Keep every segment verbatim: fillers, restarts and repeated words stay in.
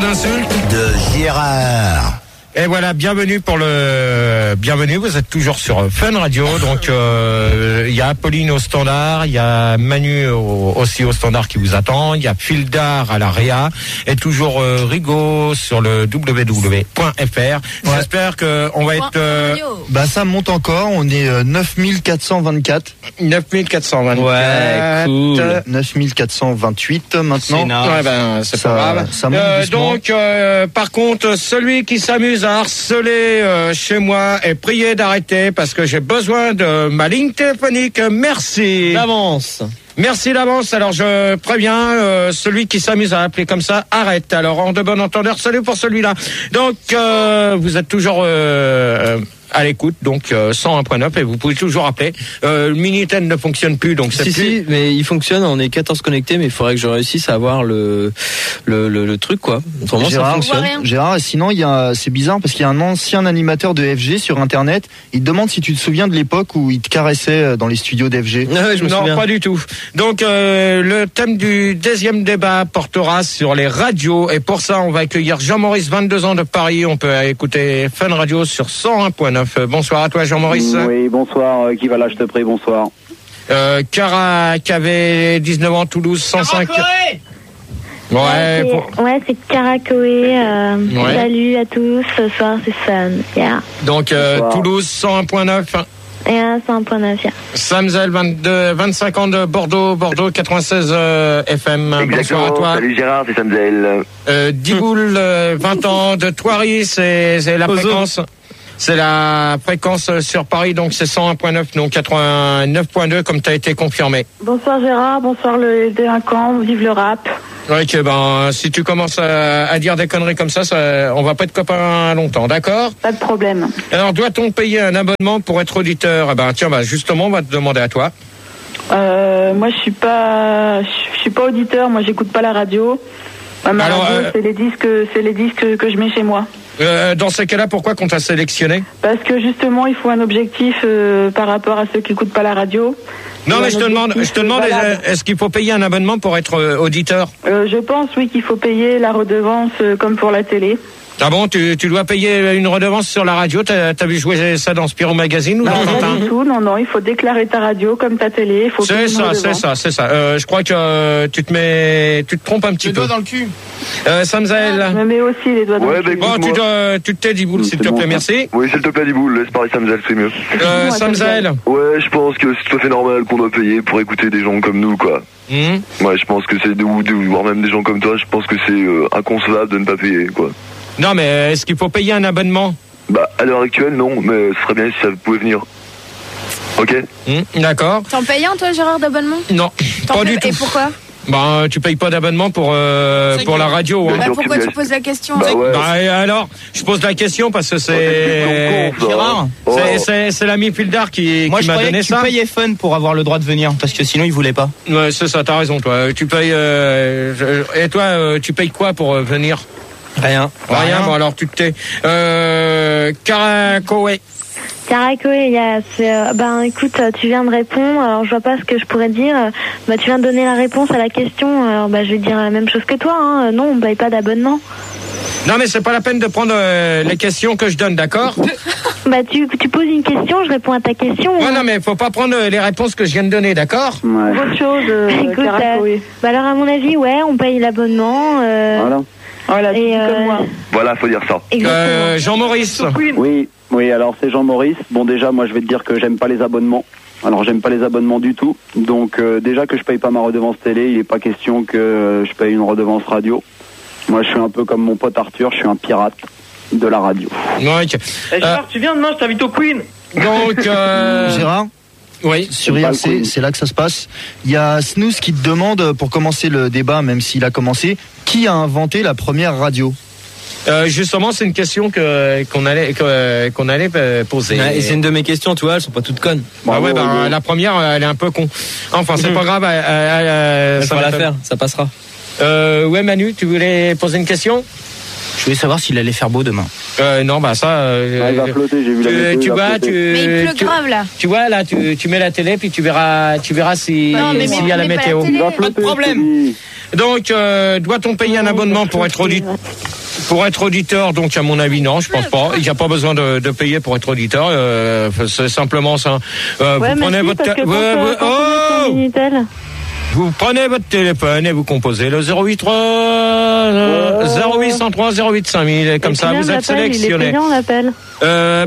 insultes de Gérard. Et voilà, bienvenue pour le bienvenue. Vous êtes toujours sur Fun Radio. Donc il euh, y a Apolline au standard, il y a Manu au, aussi au standard qui vous attend, il y a Fildar à la Réa et toujours euh, Rigaud sur le w w w point f r. Ouais. J'espère que on va être. Euh, bah ça monte encore. On est euh, neuf mille quatre cent vingt-quatre. neuf mille quatre cent vingt-quatre. Ouais, cool. neuf mille quatre cent vingt-huit maintenant. Ouais, ben c'est ça, pas grave. Ça monte euh, doucement. donc euh, par contre, celui qui s'amuse à harceler euh, chez moi est prié d'arrêter parce que j'ai besoin de ma ligne téléphonique. Merci. D'avance. Merci d'avance. Alors je préviens euh, celui qui s'amuse à appeler comme ça, arrête. Alors en de bon entendeur, salut pour celui-là. Donc euh, vous êtes toujours euh, à l'écoute, donc euh, cent un point neuf et vous pouvez toujours appeler. Euh, le Minitel ne fonctionne plus, donc c'est si, plus... Si, mais il fonctionne, on est quatorze connectés, mais il faudrait que je réussisse à avoir le, le, le, le truc, quoi. Autrement, Gérard, ça fonctionne. Gérard, et sinon, il y a, c'est bizarre parce qu'il y a un ancien animateur de F G sur Internet. Il te demande si tu te souviens de l'époque où il te caressait dans les studios d'F G. Ah ouais, je me non, souviens. Pas du tout. Donc, euh, le thème du deuxième débat portera sur les radios. Et pour ça, on va accueillir Jean-Maurice, vingt-deux ans de Paris. On peut écouter Fun Radio sur cent un point neuf. Bonsoir à toi, Jean-Maurice. Oui, bonsoir. Qui va là, je te prie, bonsoir. Euh, Cara, qui avait dix-neuf ans, Toulouse, cent cinq. Ouais, ouais, c'est, pour... ouais, c'est Caracoé. Euh, ouais. Salut à tous. Ce soir, c'est Fun. Yeah. Donc, euh, Toulouse, cent un point neuf. Yeah, cent un point neuf. Yeah. Samzel, vingt-deux, vingt-cinq ans de Bordeaux, Bordeaux, quatre-vingt-seize euh, F M. Exactement. Bonsoir à toi. Salut Gérard, c'est Samzel. Euh, Diboul, euh, vingt ans de Thoiry, c'est, c'est la fréquence. C'est la fréquence sur Paris, donc c'est cent un point neuf, donc quatre-vingt-neuf point deux, comme tu as été confirmé. Bonsoir Gérard, bonsoir le délinquant, vive le rap. Oui, que ben, si tu commences à, à dire des conneries comme ça, ça, on va pas être copains longtemps, d'accord ? Pas de problème. Alors, doit-on payer un abonnement pour être auditeur ? Eh ben, tiens, bah, justement, on va te demander à toi. Euh, moi, je suis pas, je suis pas auditeur, moi, j'écoute pas la radio. Ma Alors, radio, euh... c'est les disques, c'est les disques que je mets chez moi. Euh, dans ces cas-là, pourquoi qu'on t'a sélectionné ? Parce que justement, il faut un objectif euh, par rapport à ceux qui n'écoutent pas la radio. Non, mais je te demande, je te demande, est, est-ce qu'il faut payer un abonnement pour être euh, auditeur ? euh, Je pense, oui, qu'il faut payer la redevance euh, comme pour la télé. Ah bon, tu, tu dois payer une redevance sur la radio. T'as, t'as vu jouer ça dans Spirou Magazine ou non, dans pas du tout, non, non, il faut déclarer ta radio comme ta télé. Il faut c'est ça, c'est ça, c'est ça. Euh, je crois que euh, tu te mets, tu te trompes un petit les peu. Les doigts dans le cul. Euh, Samzael. Je me mets aussi les doigts dans ouais, le cul. Bah, bon, tu dois, tu te tais, Diboul, s'il te plaît, bon, merci. Oui, s'il te plaît, Diboul, laisse parler Samzael, c'est mieux. Euh, Samzael. Ouais, je pense que c'est tout à fait normal qu'on doit payer pour écouter des gens comme nous, quoi. Mmh. Ouais, je pense que c'est, ou, ou voire même des gens comme toi, je pense que c'est euh, inconcevable de ne pas payer, quoi. Non, mais est-ce qu'il faut payer un abonnement ? Bah, à l'heure actuelle, non, mais ce serait bien si ça pouvait venir. Ok ? Mmh, d'accord. T'en payes un, toi, Gérard, d'abonnement ? Non, T'en pas peux... du tout. Et pourquoi ? Bah, tu payes pas d'abonnement pour euh, pour la radio. Hein. Bah, pourquoi tu poses la question ? Bah, ouais. Bah, alors, je pose la question parce que c'est oh, Gérard. Oh. C'est, c'est, c'est l'ami Fildar qui, Moi, qui je m'a donné que ça. Tu payais Fun pour avoir le droit de venir parce que sinon il voulait pas. Ouais, c'est ça. T'as raison, toi. Tu payes. Euh, je... Et toi, euh, tu payes quoi pour euh, venir ? Rien. Rien. Rien. Bon, alors tu te tais. Euh, Caracoé. Caracoé, yes. euh, ben écoute, tu viens de répondre, alors je vois pas ce que je pourrais dire. Bah tu viens de donner la réponse à la question, alors bah je vais dire la même chose que toi, hein. Non, on paye pas d'abonnement. Non mais c'est pas la peine de prendre euh, les questions que je donne, d'accord ? Bah tu, tu poses une question, je réponds à ta question. Ouais, hein. non mais faut pas prendre les réponses que je viens de donner, d'accord ? Ouais. Autre chose, euh, écoute, euh, bah alors à mon avis, ouais, on paye l'abonnement. Euh, voilà. Voilà, et, euh, comme moi. Voilà, faut dire ça. Euh, Jean-Maurice. Oui, oui, alors c'est Jean-Maurice. Bon, déjà, moi je vais te dire que j'aime pas les abonnements. Alors j'aime pas les abonnements du tout. Donc euh, déjà que je paye pas ma redevance télé, il est pas question que euh, je paye une redevance radio. Moi je suis un peu comme mon pote Arthur, je suis un pirate de la radio. Ouais, okay. eh, Gérard, euh, tu viens demain, je t'invite au Queen. Donc euh... Gérard. Oui, sur I R C, c'est là que ça se passe. Il y a Snooze qui te demande, pour commencer le débat, même s'il a commencé, qui a inventé la première radio ? Euh, justement, c'est une question que qu'on allait que, qu'on allait poser. Ouais, et c'est une de mes questions, tu vois, elles sont pas toutes connes. Bah ouais, bah ouais. La première, elle est un peu con. Enfin, c'est mmh. pas grave. Elle, elle, elle, ça va la faire, ça passera. Euh, ouais, Manu, tu voulais poser une question ? Je voulais savoir s'il allait faire beau demain. Euh, non, bah ça. Euh, ah, il va flotter, j'ai vu tu, la météo, tu vois, tu. Mais il pleut tu, grave là. Tu vois là, tu, tu mets la télé puis tu verras, tu verras si non, mais s'il y a la météo. La il va flotter, pas de problème. Donc, euh, doit-on payer un abonnement pour être auditeur? Pour être auditeur, donc à mon avis non, je pense pas. Il n'y a pas besoin de, de payer pour être auditeur. Euh, c'est simplement ça. Euh, Ouais, vous prenez mais si, votre parce que quand, ouais, euh, ouais, quand on est sur oh Minitel. Vous prenez votre téléphone et vous composez le zéro huit trois euh, zéro huit zéro trois zéro huit cinq mille et comme Et ça combien vous êtes l'appel? Il est sélectionné. payant l'appel. Euh,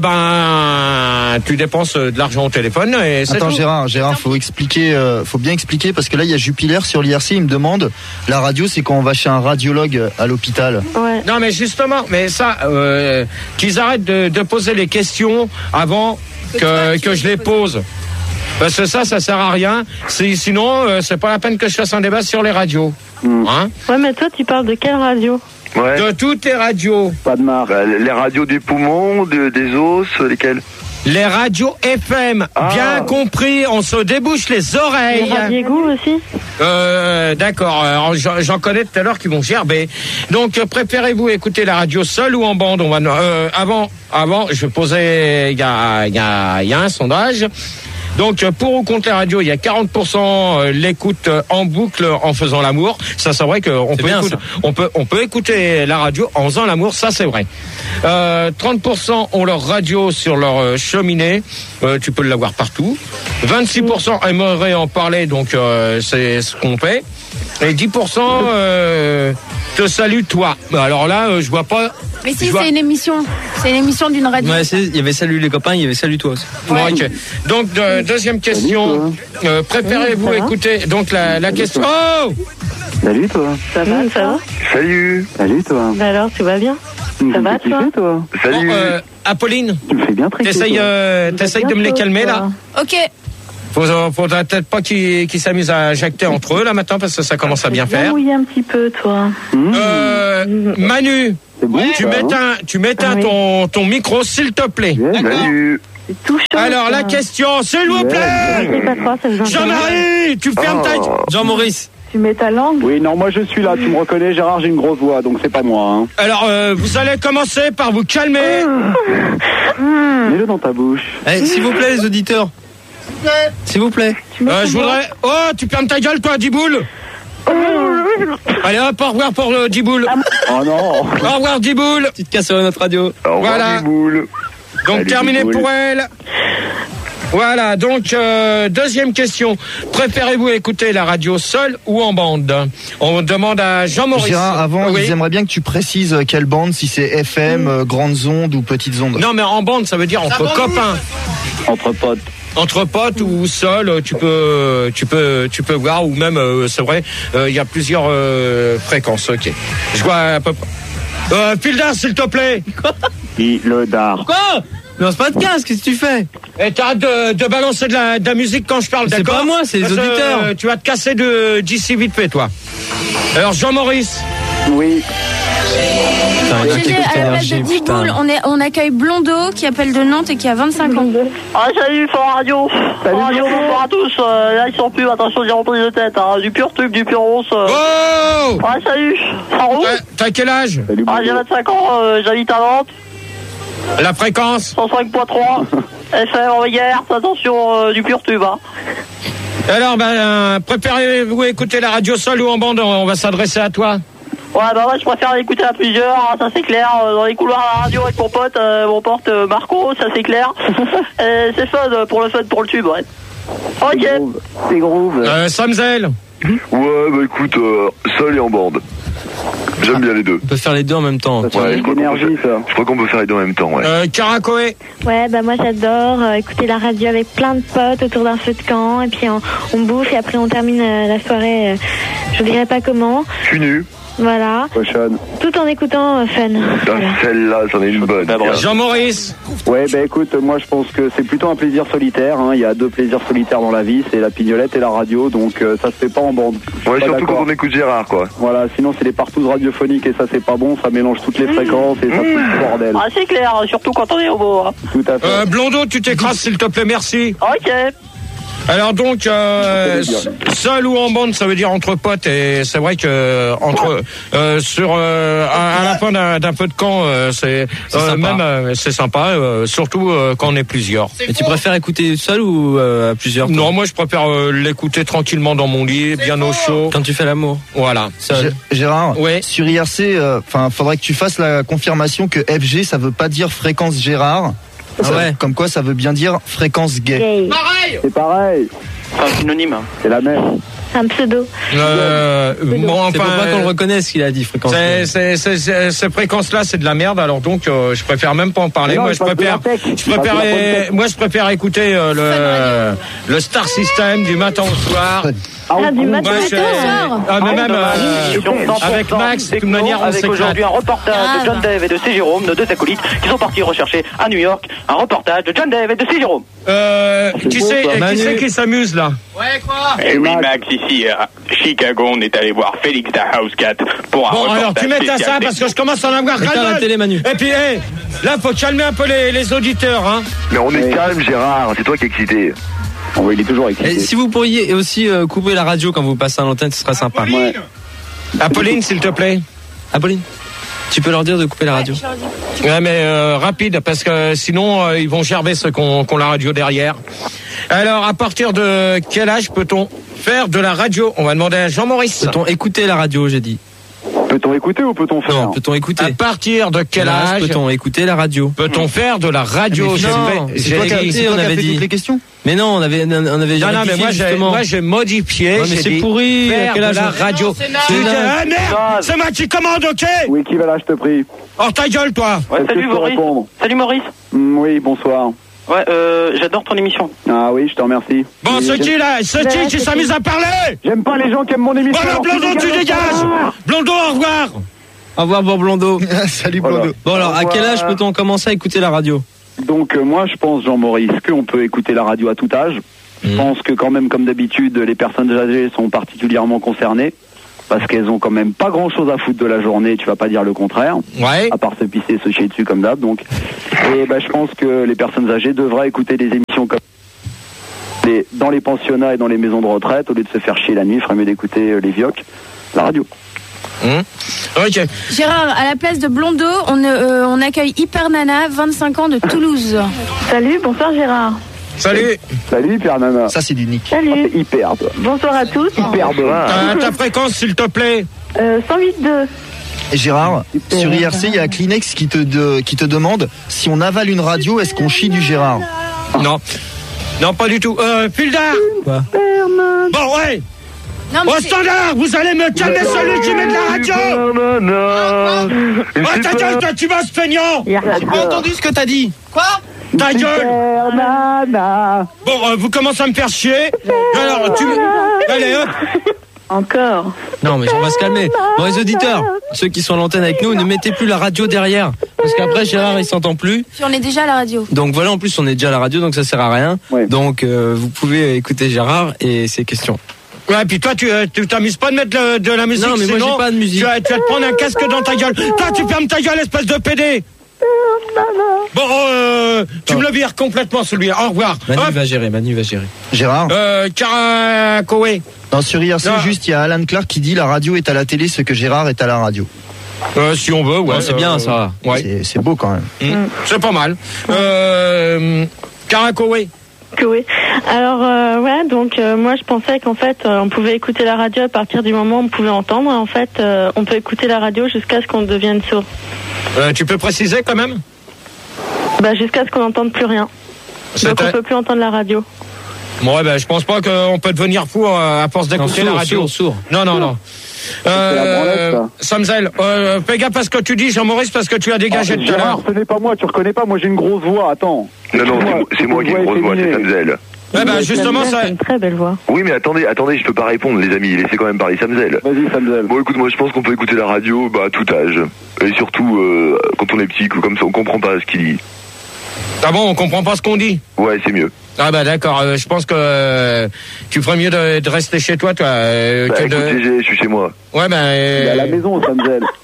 ben tu dépenses de l'argent au téléphone et c'est Attends tout. Gérard, Gérard, faut expliquer, euh, faut bien expliquer parce que là il y a Jupiler sur l'I R C, il me demande la radio, c'est quand on va chez un radiologue à l'hôpital. Ouais. Non mais justement, mais ça, euh, qu'ils arrêtent de, de poser les questions avant que, que je les pose. Parce que ça, ça sert à rien. C'est, sinon, euh, c'est pas la peine que je fasse un débat sur les radios. Mm. Hein? Ouais, mais toi, tu parles de quelle radio? Ouais. De toutes les radios. Pas de marque. Bah, les radios du poumon, de, des os, lesquelles? Les radios F M. Ah. Bien compris, on se débouche les oreilles. Les radios aussi? Euh, d'accord. Alors, j'en, j'en connais tout à l'heure qui vont gerber. Donc, euh, préférez-vous écouter la radio seule ou en bande? On va, euh, avant, avant, je posais, il y a, il y a, il y a un sondage. Donc pour ou contre la radio, il y a quarante pour cent l'écoute en boucle en faisant l'amour. Ça c'est vrai qu'on peut, écouter, on peut on peut écouter la radio en faisant l'amour, ça c'est vrai. Euh, trente pour cent ont leur radio sur leur cheminée, euh, tu peux l'avoir partout. vingt-six pour cent aimeraient en parler, donc euh, c'est ce qu'on fait. Et dix pour cent euh, te salue toi. Alors là, euh, je vois pas. Mais si, je vois... c'est une émission. C'est une émission d'une radio. Ouais, il y avait salut les copains, il y avait salut toi aussi. Ouais. Okay. Donc de, deuxième question, euh, préférez-vous oui, écouter donc la, la question. Oh, Salut toi. Ça va, ça va? Salut. Salut toi. Bah alors, tu vas bien? Ça va, tu toi? fais, toi Salut. bon, euh, Apolline, Tu me fais bien triper. t'essayes, toi. euh, t'essayes de me les calmer là. Ok. Faut, faudrait peut-être pas qu'ils, qu'ils s'amusent à jacter entre eux là maintenant parce que ça commence à bien Bien faire. mouillé un petit peu, toi. Mmh. Euh, Manu, C'est bon, tu ça, hein m'éteins, tu m'éteins Ah oui. ton, ton micro s'il te plaît. Yeah, Salut. C'est tout chaud. Alors ça. la question, s'il vous Yeah. plaît. Je sais pas trop, ça vous intéresse? Jean-Marie, tu fermes ta. Oh. Jean-Maurice. Tu mets ta langue? Oui, non, moi je suis là, tu me reconnais, Gérard, j'ai une grosse voix, donc c'est pas moi. Hein. Alors euh, vous allez commencer par vous calmer. Mets-le dans ta bouche. Eh, s'il vous plaît les auditeurs. S'il vous plaît. Euh, je voudrais. Oh, tu fermes ta gueule, toi, Diboul. Allez, hop, au revoir pour le Diboul. Oh non. Au revoir, Diboul. Tu te casses sur notre radio. Au revoir, Voilà. Diboul. Donc, Salut, terminé Diboul. pour elle. Voilà, donc, euh, deuxième question. Préférez-vous écouter la radio seule ou en bande? On demande à Jean-Maurice. Gérard, avant, Oui. ils aimeraient bien que tu précises quelle bande, si c'est F M, euh, grandes ondes ou petites ondes. Non, mais en bande, ça veut dire entre copains. Entre potes. Entre potes ou seul, tu peux, tu peux, tu peux voir, ou même, euh, c'est vrai, euh, il y a plusieurs euh, fréquences. Ok. Je vois à peu près. Euh, Fildar, s'il te plaît. Puis le dard. Quoi? Lance pas de casque, qu'est-ce que tu fais? Et t'arrêtes de, de balancer de la, de la musique quand je parle, C'est d'accord? pas moi, c'est les Parce que, auditeurs. euh, tu vas te casser de d'ici vite fait, toi. Alors, Jean-Maurice. Oui. J'ai dit à la place de Diboul, on, est, on accueille Blondeau qui appelle de Nantes et qui a vingt-cinq ans. Ah salut, Fort Radio. Fort Radio, bonsoir à tous. Euh, là ils sont plus, attention, j'ai repris de tête. Hein. Du pur tube, du pur ronce. Euh. Oh Ah salut, ça roule. T'as quel âge? Ah j'ai vingt-cinq ans, euh, j'habite à Nantes. La fréquence? cent cinq point trois. F M en hier, attention, euh, du pur tube. Hein. Alors, ben, euh, préférez-vous écouter la radio seule ou en bande? On va s'adresser à toi. Ouais, bah ouais, je préfère l'écouter à plusieurs, hein, ça c'est clair. Euh, Dans les couloirs à la radio avec mon pote, euh, mon pote euh, Marco, ça c'est clair. euh, c'est fun, euh, pour le fun, pour le tube, ouais. Ok. C'est groove. Euh, Samzel. Ouais, bah écoute, euh, seul et en bande. J'aime bien les deux. On peut faire les deux en même temps. Ouais, je crois qu'on peut faire- je crois qu'on peut faire les deux en même temps, ouais. Euh, Caracoé. Ouais, bah moi j'adore euh, écouter la radio avec plein de potes autour d'un feu de camp et puis on, on bouffe et après on termine euh, la soirée, euh, je dirais pas comment. Je suis nu. Voilà. Cochonne. Tout en écoutant euh, Fun. Ah, celle-là, c'en est une bonne. tiens. Jean-Maurice. Ouais, bah écoute, moi je pense que c'est plutôt un plaisir solitaire. Hein. Il y a deux plaisirs solitaires dans la vie, c'est la pignolette et la radio, donc euh, ça se fait pas en bande. Je suis Ouais, pas surtout d'accord. quand on écoute Gérard, quoi. Voilà, sinon c'est les partous radiophoniques et ça c'est pas bon, ça mélange toutes les fréquences et ça fout le bordel. Ah c'est clair, surtout quand on est homo. Hein. Tout à fait. Euh, Blondeau, tu t'écrases, s'il te plaît, merci. Ok. Alors donc, euh, seul ou en bande, ça veut dire entre potes, et c'est vrai que entre euh, sur euh, à, à la fin d'un, d'un peu de camp, euh, c'est, c'est euh, même euh, c'est sympa, euh, surtout euh, quand on est plusieurs. Et tu préfères écouter seul ou euh, à plusieurs? Toi? Non, moi je préfère euh, l'écouter tranquillement dans mon lit, c'est bien faux. Au chaud. Quand tu fais l'amour. Voilà. G- Gérard, ouais. Sur I R C, enfin, euh, faudrait que tu fasses la confirmation que F G, ça veut pas dire fréquence Gérard. Ah ça, ouais. Comme quoi, ça veut bien dire fréquence gay. Gay. Pareil. C'est pareil. C'est un synonyme. C'est la même. C'est un pseudo. Euh, bon, enfin, c'est pour pas qu'on le reconnaisse ce qu'il a dit, fréquence. C'est, c'est, c'est, c'est, ces fréquences-là, c'est de la merde. Alors donc, euh, je préfère même pas en parler. Non, moi, je préfère, je préfère, moi, je préfère écouter euh, le, le Star System du matin au soir. Ah, du matin au soir. Ah, mais même euh, avec Max, de toute manière, on avec s'éclate. aujourd'hui un reportage Ah, de John bah. Dave et de C. Jérôme, nos deux acolytes, qui sont partis rechercher à New York un reportage de John Dave et de C. Jérôme. Euh, qui beau, c'est, quoi. qui Manu. c'est qui s'amuse là? Ouais, quoi? Eh oui, Max, ici à Chicago, on est allé voir Félix da Housecat pour un Bon, reportage alors tu mets à ça parce que je commence à en avoir Éteins la ras-le-bol. télé, Manu. Et puis, hey, là, faut calmer un peu les, les auditeurs, hein. Mais on est Ouais. calme, Gérard, c'est toi qui es excité. Oh, il est toujours excité. Et si vous pourriez aussi euh, couper la radio quand vous passez à l'antenne, ce serait sympa. Ouais. Apolline, s'il te plaît. Apolline, tu peux leur dire de couper la radio. Ouais, mais euh, rapide, parce que sinon, euh, ils vont gerber ceux qui ont, qui ont la radio derrière. Alors, à partir de quel âge peut-on faire de la radio? On va demander à Jean-Maurice. Peut-on écouter la radio, j'ai dit. Peut-on écouter ou peut-on faire? Non, peut-on écouter? À partir de quel âge peut-on écouter la radio? peut-on faire de la radio? Ah, mais J'ai non, fait- c'est j'ai toi qui as dit- été, C'est toi on qui as avait fait dit. toutes les questions. Mais non, on avait, on avait Non, non, mais rectifié, moi j'ai, justement. moi j'ai modifié. Ouais, mais j'ai c'est dit pourri, faire à quel de âge la on- radio. Non, c'est naze. Tu dis, C'est naze. ah merde, Naze. c'est moi qui commande, ok? Oui, qui va là, je te prie? Hors ta gueule, toi. Ouais, Est-ce que salut je peux Maurice. répondre? Salut Maurice. Mm, Oui, bonsoir. Ouais, euh, j'adore ton émission. Ah oui, je te remercie. Bon, Et c'est j'aime- qui là? C'est qui qui s'amuse à parler? J'aime pas les gens qui aiment mon émission. Voilà, alors Blondeau, tu dégages! Blondeau, au revoir! Au revoir, bon Blondeau. Salut, Voilà. Blondeau. Bon, alors, Au à quel revoir. âge peut-on commencer à écouter la radio? Donc euh, moi je pense, Jean-Maurice, qu'on peut écouter la radio à tout âge. Je pense que quand même, comme d'habitude, les personnes âgées sont particulièrement concernées parce qu'elles ont quand même pas grand-chose à foutre de la journée, tu vas pas dire le contraire, Ouais. à part se pisser, se chier dessus comme d'hab. Donc, et ben je pense que les personnes âgées devraient écouter des émissions comme les, dans les pensionnats et dans les maisons de retraite, au lieu de se faire chier la nuit, il ferait mieux d'écouter euh, les vioques, la radio. Hum. Ok. Gérard, à la place de Blondeau, on, euh, on accueille Hyper Nana, vingt-cinq ans de Toulouse. Salut, bonsoir Gérard. Salut. Salut Pierre Nana. Ça, c'est du nick. Salut. C'est hyper, toi. Bonsoir à tous. Hyper bon. Ta, ta fréquence, s'il te plaît. Euh, cent huit deux. Et Gérard, sur I R C, il y a Kleenex qui te, de- qui te demande si on avale une radio, est-ce qu'on chie du Gérard? Non. Non, pas du tout. Euh, Pildar. Quoi? Bon, ouais. Non, mais Au c'est- standard, vous allez me calmer celui qui met de la radio. Oh, ta gueule, toi, tu vas se feignant. J'ai J'ai pas entendu ce que t'as dit. Quoi? Ta gueule. Bon, euh, vous commencez à me faire chier. Alors, tu... Allez, hop. Encore. Non, mais on va se calmer. Bon, les auditeurs, ceux qui sont à l'antenne avec nous, ne mettez plus la radio derrière. Parce qu'après, Gérard, il s'entend plus. Puis on est déjà à la radio. Donc voilà, en plus, on est déjà à la radio, donc ça sert à rien. Ouais. Donc, euh, vous pouvez écouter Gérard et ses questions. Ouais, puis toi, tu euh, tu t'amuses pas de mettre de, de la musique. Non, mais moi, sinon, j'ai pas de musique. Tu vas, tu vas te prendre un casque dans ta gueule. Toi, tu fermes ta gueule, espèce de pédé. Bon, euh, tu me le vires complètement, celui-là. Au revoir. Manu Hop. va gérer, Manu va gérer. Gérard? Euh, Karakoé. Non, sur I R C, Non. juste, il y a Alan Clark qui dit la radio est à la télé ce que Gérard est à la radio. Euh, si on veut, ouais. Ouais, c'est bien, ça. Ouais. C'est, c'est beau quand même. Mmh. C'est pas mal. Euh, Karakoé. Que oui. Alors euh, ouais, donc euh, moi je pensais qu'en fait euh, on pouvait écouter la radio à partir du moment où on pouvait entendre. En fait, euh, on peut écouter la radio jusqu'à ce qu'on devienne sourd. Euh, tu peux préciser quand même? Bah jusqu'à ce qu'on n'entende plus rien. Donc on peut plus entendre la radio. Bon, ouais, ben, je pense pas qu'on peut devenir fou euh, à force d'écouter Non, sourd, la radio. sourd, sourd. Non, non, non. C'est la branlette, ça. Samzel, euh, fais gaffe à ce que tu dis, Jean-Maurice, parce que tu as dégagé Ah, tout à Gérard, l'heure. ce n'est pas moi, tu reconnais pas, moi j'ai une grosse voix, attends. Non, non, c'est moi, c'est moi qui ai une grosse voix, c'est Samzel. Ouais, ben, justement, ça. C'est une très belle voix. Oui, mais attendez, attendez, je peux pas répondre, les amis, laissez quand même parler Samzel. Vas-y, Samzel. Bon, écoute, moi je pense qu'on peut écouter la radio bah, à tout âge. Et surtout, euh, quand on est petit, comme ça, on comprend pas ce qu'il dit. Ah bon, on comprend pas ce qu'on dit? Ouais, c'est mieux. Ah bah d'accord, euh, je pense que euh, tu ferais mieux de, de rester chez toi, toi. Euh, Bah, que écoute, de... G G, je suis chez moi. Ouais, ben. Il est à la Euh... maison, Samzel.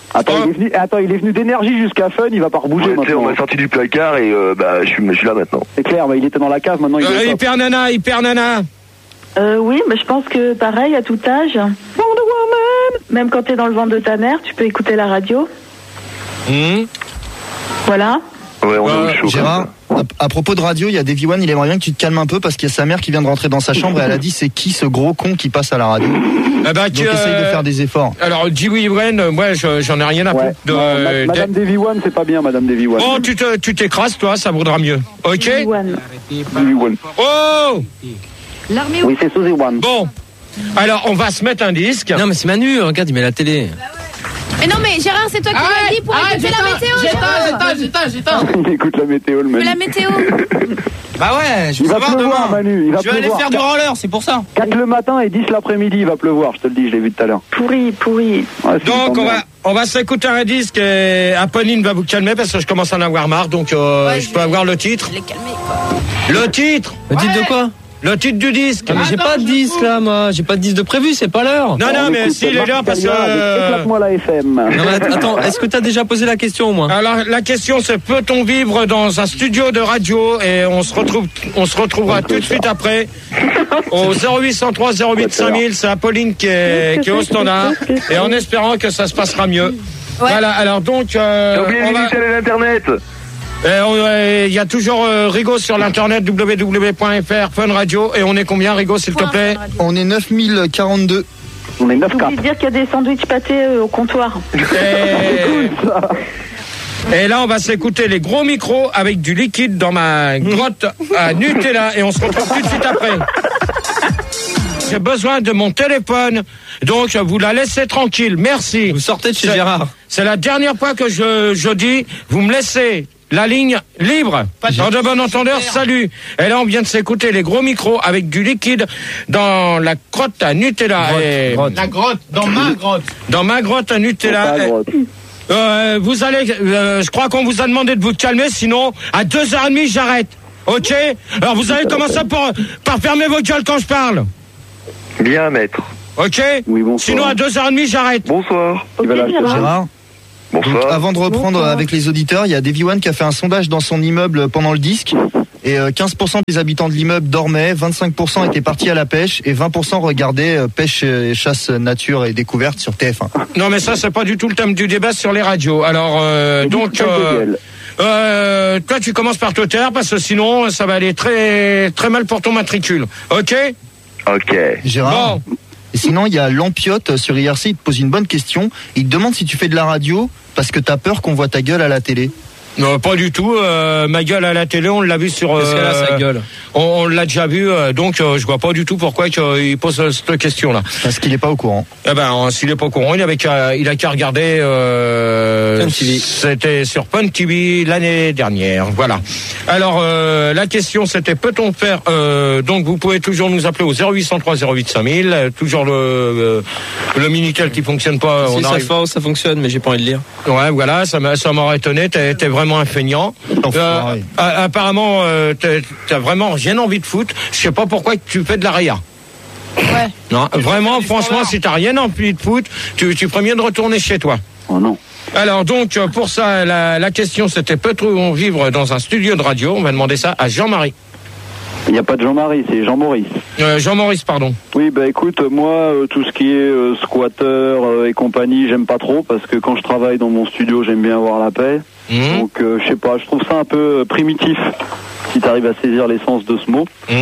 Attends, Oh. il est venu, attends, il est venu d'énergie jusqu'à Fun, il va pas rebouger Ouais, tu sais, maintenant. on m'a sorti du placard et euh, bah, je suis, je suis là maintenant. C'est clair, bah, il était dans la cave, maintenant il Euh, est top. hyper nana, hyper nana. Euh, oui, mais je pense que pareil, à tout âge. Wonder Woman. Même quand t'es dans le ventre de ta mère, tu peux écouter la radio. Mmh. Voilà. Ouais, on Euh, est au chaud. Gérard, à, à propos de radio, il y a Davy One, il aimerait bien que tu te calmes un peu parce qu'il y a sa mère qui vient de rentrer dans sa chambre et elle a dit c'est qui ce gros con qui passe à la radio. Eh ben, Donc tu, essaye de euh, faire des efforts. Alors, Dewey Wren, moi, je- j'en ai rien à Ouais. foutre de. Non, ma- de- Madame Davy One, c'est pas bien, Madame Davy One. Oh, tu te, tu t'écrases, toi, ça vaudra mieux. Ok. One. Davy One. Oh. L'armée Oui, c'est Suzy One. Bon. Alors, on va se mettre un disque. Non, mais c'est Manu, regarde, il met la télé. Mais non, mais Gérard, c'est toi qui m'as dit pour écouter la météo. Gérard. j'éteins, j'éteins. Il écoute la météo, le Mais mec. la météo. Bah ouais, je Il vais va savoir pleuvoir, demain. Manu, il va Je vais aller pleuvoir. faire du roller, c'est pour ça. quatre le matin et dix l'après-midi, il va pleuvoir, je te le dis, je l'ai vu tout à l'heure. Pourri, pourri. Ouais, c'est Donc, une on va, merde. on va s'écouter un disque et Apolline va vous calmer parce que je commence à en avoir marre. Donc, euh, Ouais, je je peux vais- avoir le titre. Je l'ai calmé, quoi. Le titre. Le titre de quoi? Le titre du disque. Ah, mais j'ai pas de disque là, moi. J'ai pas de disque de prévu, c'est pas l'heure. Non, non, On mais écoute s'il est là Marc parce que. Italia avec Éclate-moi la F M. Non, mais attends, est-ce que t'as déjà posé la question au moins? Alors la question c'est peut-on vivre dans un studio de radio et on se retrouve on se retrouvera tout de suite après au zéro huit cent trois zéro huit cinq mille, c'est Apolline qui est, qui est au standard et en espérant que ça se passera mieux. Voilà, alors donc euh, J'ai oublié on va- l'initiale et l'internet. euh, on- euh, il y a toujours euh, Rigo sur l'internet w w w point f r Fun Radio et on est combien Rigo s'il te plaît? On est neuf mille quarante-deux. On est neuf T'oublies de dire qu'il y a des sandwichs pâtés euh, au comptoir. Et... Et là, on va s'écouter les gros micros avec du liquide dans ma grotte à Nutella et on se retrouve tout de suite après. J'ai besoin de mon téléphone, donc vous la laissez tranquille. Merci. Vous sortez de chez C'est- Gérard. C'est la dernière fois que je, je dis, vous me laissez la ligne libre. Dans de bon entendeur, salut. Et là, on vient de s'écouter les gros micros avec du liquide dans la grotte à Nutella. Et- La grotte, dans ma grotte. Dans ma grotte à Nutella. Pas Et- grotte. euh, vous allez, euh, je crois qu'on vous a demandé de vous calmer, sinon à deux heures trente j'arrête. Ok? Alors vous allez commencer par, par fermer vos gueules quand je parle. Bien, maître. Ok? Oui, bonsoir. Sinon à deux heures trente j'arrête. Bonsoir. Il va l'acheter. Gérard, donc, Bonsoir. avant de reprendre avec les auditeurs, il y a Davy One qui a fait un sondage dans son immeuble pendant le disque. Et euh, quinze pour cent des habitants de l'immeuble dormaient, vingt-cinq pour cent étaient partis à la pêche et vingt pour cent regardaient euh, pêche, et chasse, nature et découverte sur T F un. Non mais ça c'est pas du tout le thème du débat sur les radios. Alors euh, donc euh, euh, toi tu commences par te taire parce que sinon ça va aller très très mal pour ton matricule. Ok? Ok. Gérard. Bon. Et sinon, il y a Lampiote sur I R C, il te pose une bonne question. Il te demande si tu fais de la radio parce que t'as peur qu'on voit ta gueule à la télé. Non, pas du tout. Euh, ma gueule à la télé, on l'a vu sur. Qu'est-ce qu'elle a, sa gueule? On, on l'a déjà vu, euh, donc euh, je vois pas du tout pourquoi il pose euh, cette question-là. Parce qu'il est pas au courant. Eh ben, euh, s'il est pas au courant, il avait qu'à, il a qu'à regarder. Euh, Fun T V. C'était sur Fun T V l'année dernière. Voilà. Alors euh, la question, c'était peut-on faire euh, Donc vous pouvez toujours nous appeler au zéro huit cent trois zéro huit cinq mille. euh, Toujours le euh, le minitel qui fonctionne pas. Si on ça, arrive. fa- ça fonctionne, mais j'ai pas envie de lire. Ouais, voilà, ça m'a, ça m'aurait étonné. T'es, t'es vraiment un feignant. Euh, a- apparemment, euh, t'es- t'as vraiment rien envie de foot. Je sais pas pourquoi tu fais de la réa. Ouais. Non, vraiment, franchement, si t'as rien envie de foot, tu, tu ferais mieux de retourner chez toi. Oh non. Alors donc, euh, pour ça, la, la question c'était peut-on vivre dans un studio de radio? On va demander ça à Jean-Marie. Il n'y a pas de Jean-Marie, c'est Jean-Maurice. Euh, Jean-Maurice, pardon. Oui, bah écoute, moi, euh, tout ce qui est euh, squatter euh, et compagnie, j'aime pas trop parce que quand je travaille dans mon studio, j'aime bien avoir la paix. Mmh. Donc, euh, je sais pas, je trouve ça un peu euh, primitif, si tu arrives à saisir l'essence de ce mot, Mmh.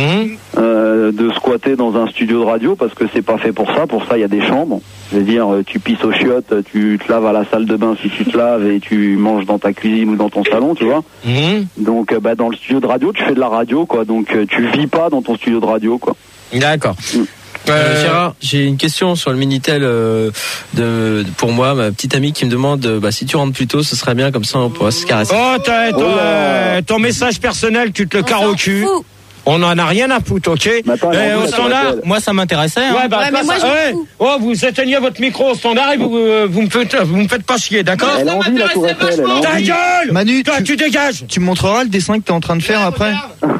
euh, de squatter dans un studio de radio parce que c'est pas fait pour ça. Pour ça, il y a des chambres. Je veux dire, euh, tu pisses aux chiottes, tu te laves à la salle de bain si tu te laves et tu manges dans ta cuisine ou dans ton salon, tu vois. Mmh. Donc, euh, bah, dans le studio de radio, tu fais de la radio, quoi. Donc, euh, tu vis pas dans ton studio de radio, quoi. D'accord. Euh, Euh, Gérard, j'ai une question sur le Minitel euh, de, de- pour moi, ma petite amie qui me demande euh, bah, si tu rentres plus tôt, ce serait bien, comme ça on pourra se caresser. Oh, t'as, ton, Oh là. euh, ton message personnel, tu te le carres au cul. On en a rien à foutre, ok? Mais attends, Eh, elle au envoie la standard. tourelle. Moi, ça m'intéressait. Hein. Ouais, bah, Ouais, ça, mais moi, ça- je m'en ouais. fous. Oh, vous éteignez votre micro au standard et vous, euh, vous me faites, vous me faites pas chier, d'accord? Elle a envie, la tour Eiffel, elle a Ta envie. gueule! Manu, Toi, tu- tu dégages! Tu me montreras le dessin que t'es en train de faire après?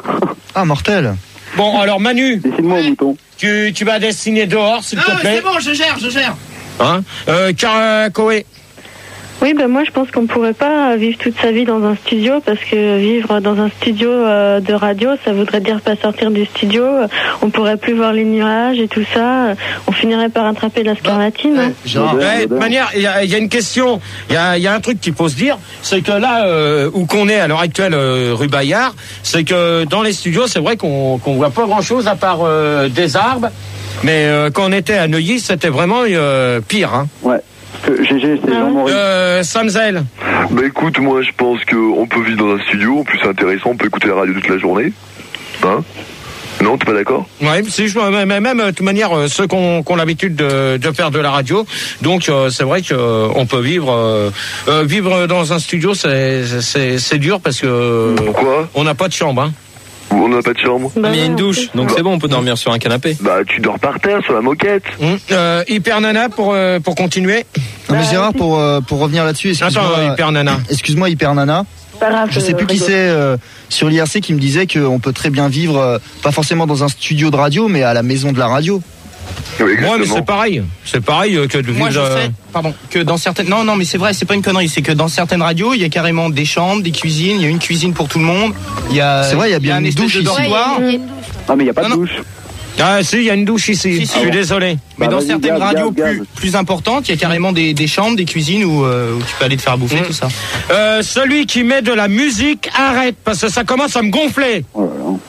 Ah, mortel. Bon, alors, Manu, Dessine-moi un mouton. tu, tu vas dessiner dehors, s'il te Ah, plaît. c'est bon, je gère, je gère. Hein? Euh, Karakoé. Oui, ben moi je pense qu'on pourrait pas vivre toute sa vie dans un studio parce que vivre dans un studio euh, de radio, ça voudrait dire pas sortir du studio. On pourrait plus voir les nuages et tout ça. On finirait par attraper la scarlatine. Ouais, genre, ouais, de manière, il y a, y a une question, il y a, y a un truc qu'il faut se dire, c'est que là euh, où qu'on est à l'heure actuelle, euh, rue Bayard, c'est que dans les studios, c'est vrai qu'on qu'on voit pas grand-chose à part euh, des arbres. Mais euh, quand on était à Neuilly, c'était vraiment euh, pire. Hein. Ouais. G G, c'est Jean-Maurice. Euh, Samzel. Bah écoute, moi je pense qu'on peut vivre dans un studio, en plus c'est intéressant, on peut écouter la radio toute la journée. Hein? Non, t'es pas d'accord? Ouais, c'est juste, même, même de toute manière, ceux qui ont, qui ont l'habitude de, de faire de la radio, donc euh, c'est vrai qu'on euh, peut vivre euh, euh, vivre dans un studio, c'est, c'est, c'est dur parce que Pourquoi on n'a pas de chambre. Hein. On n'a pas de chambre. Mais il y a une douche, donc bah, c'est bon, on peut dormir sur un canapé. Bah tu dors par terre sur la moquette. Mmh. Euh, Hyper Nana pour euh, pour continuer. Non, mais Gérard, pour euh, pour revenir là-dessus, excuse-moi. Attends, Hyper Nana. Excuse-moi, Hyper Nana. Je sais plus qui c'est euh, sur l'I R C qui me disait qu'on peut très bien vivre, euh, pas forcément dans un studio de radio, mais à la maison de la radio. Oui, ouais, mais c'est pareil. C'est pareil que de vivre. Moi, je sais, pardon, que dans certaines. Non, non, mais c'est vrai, c'est pas une connerie. C'est que dans certaines radios, il y a carrément des chambres, des cuisines. Il y a une cuisine pour tout le monde. Il y a. C'est vrai, il y a bien un une douche ici. dortoir. Ouais, Ah, mais il n'y a pas non, de non. douche. Ah si, il y a une douche ici. Si, si. Je suis désolé. Mais Bah, dans vas-y, certaines gaz, radios gaz, plus, gaz. plus importantes, il y a carrément des, des chambres, des cuisines où, euh, où tu peux aller te faire bouffer, Mmh. tout ça. Euh, celui qui met de la musique, arrête parce que ça commence à me gonfler. Oh là là.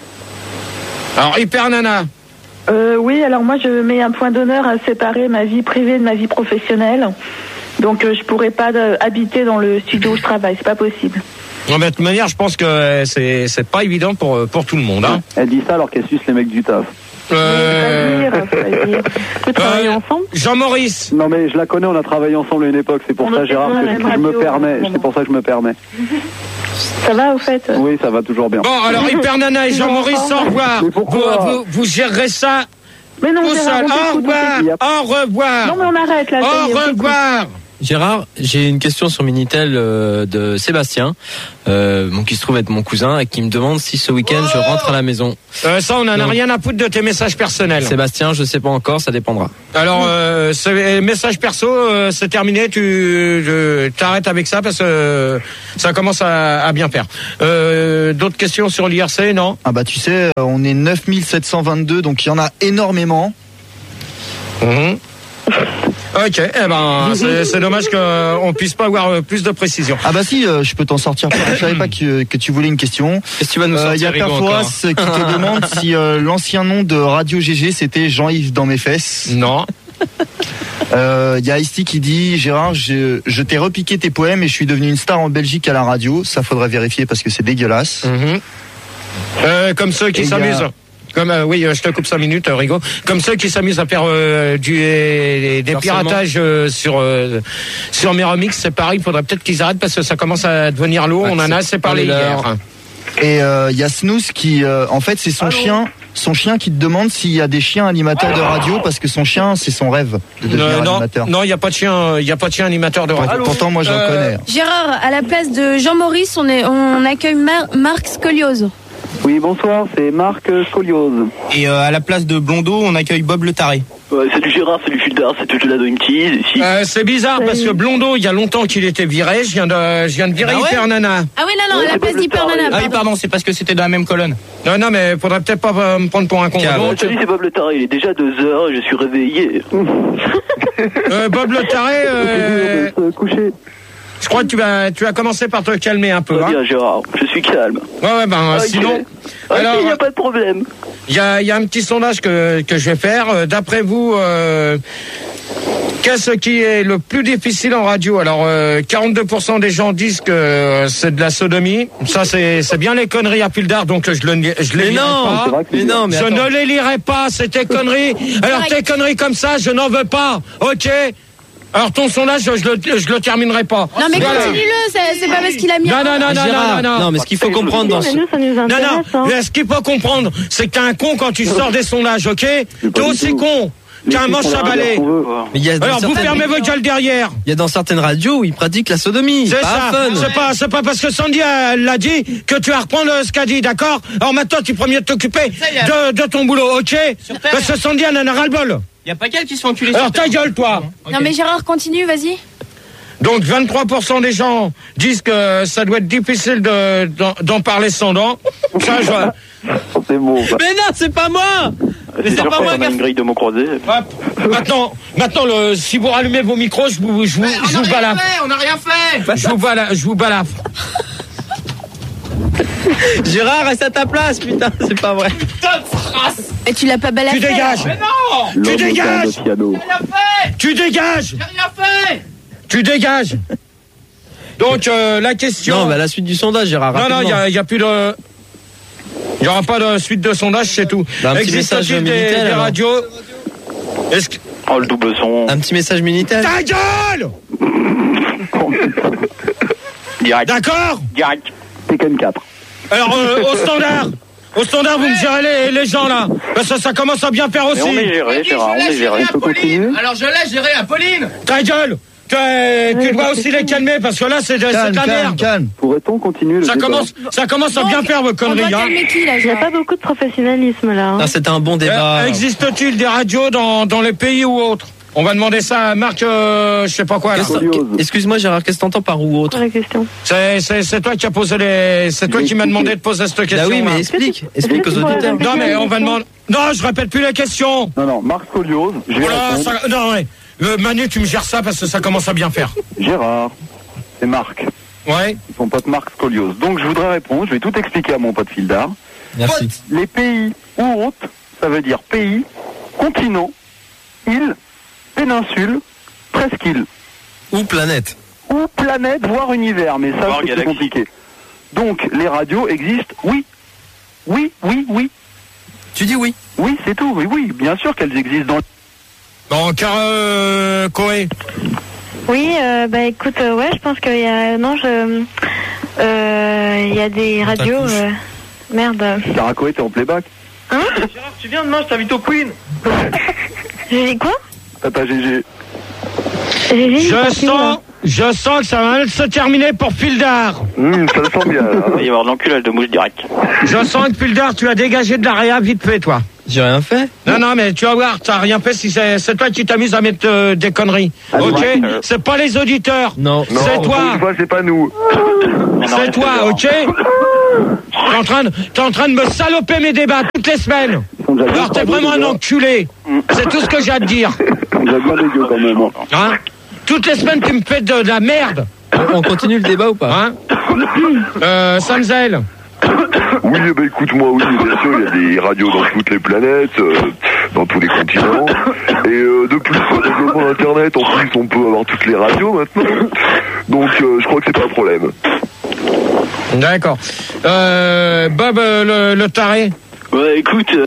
Alors Hyper Nana. Euh, oui, alors moi je mets un point d'honneur à séparer ma vie privée de ma vie professionnelle. Donc euh, je pourrais pas euh, habiter dans le studio où je travaille, c'est pas possible. Non, mais de toute manière, je pense que euh, c'est c'est pas évident pour pour tout le monde. Hein. Elle dit ça alors qu'elle suce les mecs du taf. Euh... Faut pas dire, faut pas dire. Vous travaillez Euh, ensemble? Jean-Maurice. Non mais je la connais, on a travaillé ensemble à une époque, c'est pour On ça a Gérard fait que la je, même je me radio, permets, vraiment. c'est pour ça que je me permets. Ça va au fait? Oui, ça va toujours bien. Bon, alors Hyper Nana et Jean-Maurice, au revoir. Mais Vous, pourquoi vous, vous gérerez ça Mais non, tout Gérard, seul. on Au t'écoute, revoir. on t'écoute. Au revoir. Non mais on arrête là. ça y est, Au on t'écoute. revoir. Gérard, j'ai une question sur Minitel euh, de Sébastien, euh, bon, qui se trouve être mon cousin, et qui me demande si ce week-end je rentre à la maison. Euh, ça, on en a Non. rien à foutre de tes messages personnels. Sébastien, je sais pas encore, ça dépendra. Alors, euh, ce message perso, euh, c'est terminé. Tu je, t'arrêtes avec ça parce que euh, ça commence à, à bien faire. Euh, d'autres questions sur l'I R C, non? Ah bah tu sais, euh, on est neuf mille sept cent vingt-deux, donc il y en a énormément. Mmh. Ok, eh ben, c'est, c'est dommage qu'on puisse pas avoir euh, plus de précision. Ah bah si, euh, je peux t'en sortir. Je savais pas que, que tu voulais une question. Qu'est-ce que tu vas nous Il sortir, y a Rigo, Perforas encore qui te demande si euh, l'ancien nom de Radio G G c'était Jean-Yves dans mes fesses. Non. Il euh, y a Isti qui dit Gérard, je, je t'ai repiqué tes poèmes et je suis devenu une star en Belgique à la radio. Ça faudrait vérifier parce que c'est dégueulasse. Mmh. Euh, comme ceux qui Et s'amusent. y a- Comme euh, oui, euh, je te coupe cinq minutes, euh, Rigo. Comme ceux qui s'amusent à faire euh, du des, des Harcèlement. piratages euh, sur euh, sur mes remixes, c'est pareil. Il faudrait peut-être qu'ils arrêtent parce que ça commence à devenir lourd. Ouais, On en c'est a assez parlé pas hier. l'heure. Et il euh, y a Snooze qui, euh, en fait, c'est son chien, son chien qui te demande s'il y a des chiens animateurs de radio parce que son chien, c'est son rêve de devenir Euh, non, animateur. non, il y a pas de chien, il y a pas de chien animateur de radio. Pourtant, moi, j'en Euh, connais. Gérard, à la place de Jean-Maurice, on, est, on accueille Mar- Marc Scoliose. Oui, bonsoir, c'est Marc Scoliose. Et euh, à la place de Blondeau, on accueille Bob le Taré. Ouais, salut Gérard, salut Fildar, c'est tout là de une tease. Ici. Euh, c'est bizarre parce que Blondeau, il y a longtemps qu'il était viré. Je viens de, je viens de virer Ah ouais Hyper Nana. Ah oui, non, non, Ouais, à la c'est place Bob le d'Hyper Taré. Nana. Ah oui, pardon. pardon, c'est parce que c'était dans la même colonne. Non, non, mais faudrait peut-être pas euh, me prendre pour un con. Calme. Donc, Salut, c'est Bob le Taré, il est déjà deux heures et je suis réveillé. euh, Bob Le Taré, euh, Se coucher. je crois que tu vas, tu vas commencer par te calmer un peu. Très Hein. bien Gérard, je suis calme. Ouais, ouais, ben Ok. sinon. Ok, Alors, il n'y a pas de problème. il y a, il y a un petit sondage que que je vais faire. Euh, D'après vous, euh, qu'est-ce qui est le plus difficile en radio? Alors, euh, quarante-deux pour cent des gens disent que euh, c'est de la sodomie. Ça, c'est c'est bien les conneries à Pildar, donc je le je les Mais lirai non, pas. c'est vrai que c'est mais bien. non, mais Je attends. ne les lirai pas, c'est tes conneries. Alors tes conneries comme ça, je n'en veux pas, ok? Alors ton sondage, je le, je le terminerai pas. Non, mais Voilà. continue-le, c'est, c'est pas parce qu'il a mis. Non, non, non, non, Gérard, non, non, non. mais ce qu'il faut comprendre dans Mais ce... nous, ça nous Non, intéresse. non, hein. mais ce qu'il faut comprendre, c'est que t'es un con quand tu sors des sondages, ok? T'es pas du aussi tout. con qu'un Mais manche c'est à qu'on a balai. qu'on veut. Mais il y a dans Alors vous certaines- fermez votre gueule derrière. Il y a dans certaines radios où ils pratiquent la sodomie. C'est pas ça. fun. C'est pas, c'est pas parce que Sandy elle l'a dit que tu vas reprendre ce qu'a dit, d'accord? Alors maintenant, tu prends mieux de t'occuper de, de ton boulot, ok? Parce que Sandy elle en a ras le bol. Il y a pas qu'elle qui se fait enculer. Alors sur ta Terre. gueule, toi. Ok. Non, mais Gérard, continue, vas-y. Donc vingt-trois pour cent des gens disent que ça doit être difficile de, d'en, d'en parler sans dents. Ça, je... C'est beau. Bah. Mais non, c'est pas moi. C'est, c'est pas moi. On a une grille de mots croisés. Hop. Maintenant, maintenant, le, si vous rallumez vos micros, je vous, je vous, je vous balafre. On n'a rien fait. Je vous balafre. Je vous balafre. Gérard, reste à ta place, putain, c'est pas vrai. Putain de phrase. Et tu l'as pas balafré. Tu dégages. Mais non. Tu dégages. J'ai rien fait. Tu dégages. J'ai rien fait. Tu dégages. Donc euh, la question. Non, bah la suite du sondage, Gérard. Non, non, il y a, y a plus de. Il n'y aura pas de suite de sondage, c'est tout. Bah, un petit message Existe-t-il des, Minitel, des alors. radios Est-ce que... Oh, le double son. Un petit message Minitel. Ta gueule. Direct. D'accord. Direct. Tekken quatre. Alors euh, au standard. Au standard, vous me gérez les, les gens là. Parce que ça commence à bien faire aussi. Et on est géré, Gérard, on est géré. On peut continuer. Alors je l'ai géré à Pauline. Ta gueule. Tu, tu dois aussi les calmer parce que là c'est de, c'est de la merde. Calme. Pourrait-on continuer le Ça débat commence, ça commence à bien faire vos On doit conneries. Hein. calmer qui là, Il n'y a Gérard pas beaucoup de professionnalisme là. hein. Non, c'était un bon débat. Euh, Existe-t-il des radios dans, dans les pays ou autres? On va demander ça à Marc, euh, je sais pas quoi là. Qu'est-ce que- Excuse-moi, Gérard, qu'est-ce que t'entends par ou autre? La question. C'est, c'est, c'est toi qui a posé les, c'est toi qui m'as demandé de poser cette question. Bah oui, mais là. explique. Explique aux Est-ce que tu pourrais auditeurs. répéter Non mais la on va question demander. Non, je répète plus les questions. Non, non, Marc Scoliose. Je vais Voilà, répondre. ça, non, ouais. Euh, Manu, tu me gères ça parce que ça commence à bien faire. Gérard et Marc. Ouais. Son pote Marc Scoliose. Donc je voudrais répondre, je vais tout expliquer à mon pote Fildar. Merci. Les pays ou autres, ça veut dire pays, continent, île, péninsule, presqu'île. Ou planète. Ou planète, voire univers, mais ça Voire c'est plus galaxie. compliqué. Donc les radios existent, oui. Oui, oui, oui. Tu dis oui. Oui, c'est tout, oui, oui, bien sûr qu'elles existent dans... Donc, euh, Koé. Oui, euh, bah écoute, euh, ouais, je pense qu'il y a. Non, je. euh, Il y a des radios. euh, Merde. Sarah Coé, t'es en playback. Hein Gérard, tu viens demain, je t'invite au Queen. J'ai dit quoi Tata G G. J'ai dit Je parti où, là sens, je sens que ça va mal se terminer pour Fildar. Hum, ça le sent bien. Il va y avoir de l'enculage de mouche direct. Je sens que Fildar, tu as dégagé de la réa vite fait, toi. J'ai rien fait. Non, non, mais tu vas voir, t'as rien fait si c'est, c'est toi qui t'amuses à mettre euh, des conneries. Ah, Ok? ouais. C'est pas les auditeurs. Non. Non, C'est pour toi. une fois, c'est pas nous. C'est toi, ok? T'es en train de, t'es en train de me saloper mes débats toutes les semaines. Alors t'es vraiment un enculé. C'est tout ce que j'ai à te dire. On a bien dégueu quand même. hein. Hein? Toutes les semaines, tu me fais de, de la merde. On continue le débat ou pas? Hein? Euh, Samzel. Oui, eh ben, écoute-moi, oui, bien sûr, il y a des radios dans toutes les planètes, euh, dans tous les continents. Et euh, depuis le développement d'Internet, en plus, on peut avoir toutes les radios maintenant. Donc, euh, je crois que c'est pas un problème. D'accord. Euh, Bob euh, le, le taré. Ouais, écoute. euh,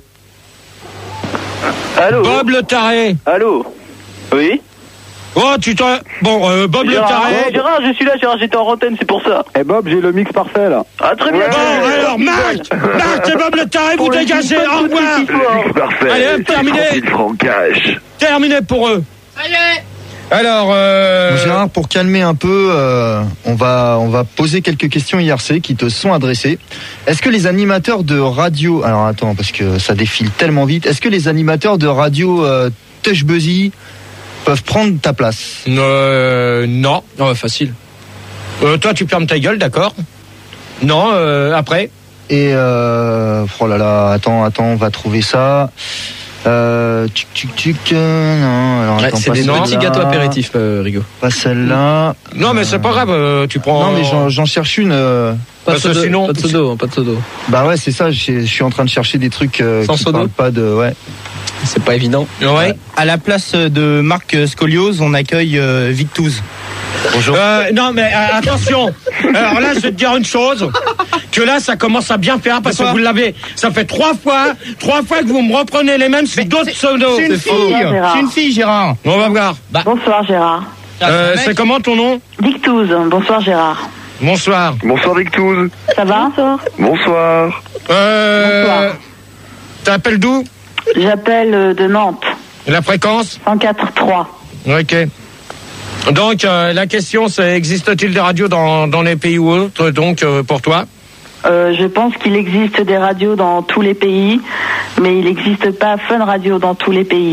Allô Bob le taré. Allô Oui Oh, tu t'en... Bon, euh, Bob Gérard, le taré. ouais, Gérard, je suis là, Gérard, j'étais en antenne, c'est pour ça. Eh Bob, j'ai le mix parfait là. Ah, très bien. Bon, alors, Marc, Marc et Bob le taré, vous Pour le dégagez, team, pas au de revoir. soucis, Le mix parfait. Allez, hop, terminé. trente mille francs cash. Terminé pour eux. Ça y est. Alors, euh... Gérard, pour calmer un peu, euh, on va on va poser quelques questions I R C qui te sont adressées. Est-ce que les animateurs de radio, alors attends parce que ça défile tellement vite. Est-ce que les animateurs de radio euh, Touch Buzzy peuvent prendre ta place? Euh, non. Oh, facile. Euh, toi, tu fermes ta gueule, d'accord? Non, euh, après. Et euh, oh là là, attends, attends, on va trouver ça. Euh, tuc tuc tuc. euh, Non, alors Ouais, attends, c'est pas des celle-là. petits gâteaux apéritifs, euh, Rigo. Pas celle-là. Non, mais c'est pas grave, euh, tu prends... Non, mais j'en, j'en cherche une. euh, Pas de Parce que sodo, sinon- pas de sodo, hein, pas de sodo. Bah ouais, c'est ça. Je je suis en train de chercher des trucs euh, Sans qui sodo parlent pas de. Ouais. C'est pas évident. Ouais. À la place de Marc Scoliose, on accueille euh, Victouz. Bonjour. Euh, non, mais euh, attention. Alors là, je vais te dire une chose. Que là, ça commence à bien faire parce que vous l'avez. Ça fait trois fois, trois fois que vous me reprenez les mêmes sur d'autres pseudos. C'est une fille. Gérard. C'est une fille, Gérard. On va voir. Bonsoir Gérard. Euh, c'est comment ton nom? Victouz, bonsoir Gérard. Bonsoir. Bonsoir, Victouz. Ça va? Bonsoir. Euh, Bonsoir. T'appelles d'où? J'appelle euh, de Nantes, La fréquence? cent quatre trois. Ok. Donc, euh, la question, c'est existe-t-il des radios dans, dans les pays ou autres, donc, euh, pour toi? Euh, je pense qu'il existe des radios dans tous les pays, mais il n'existe pas Fun Radio dans tous les pays.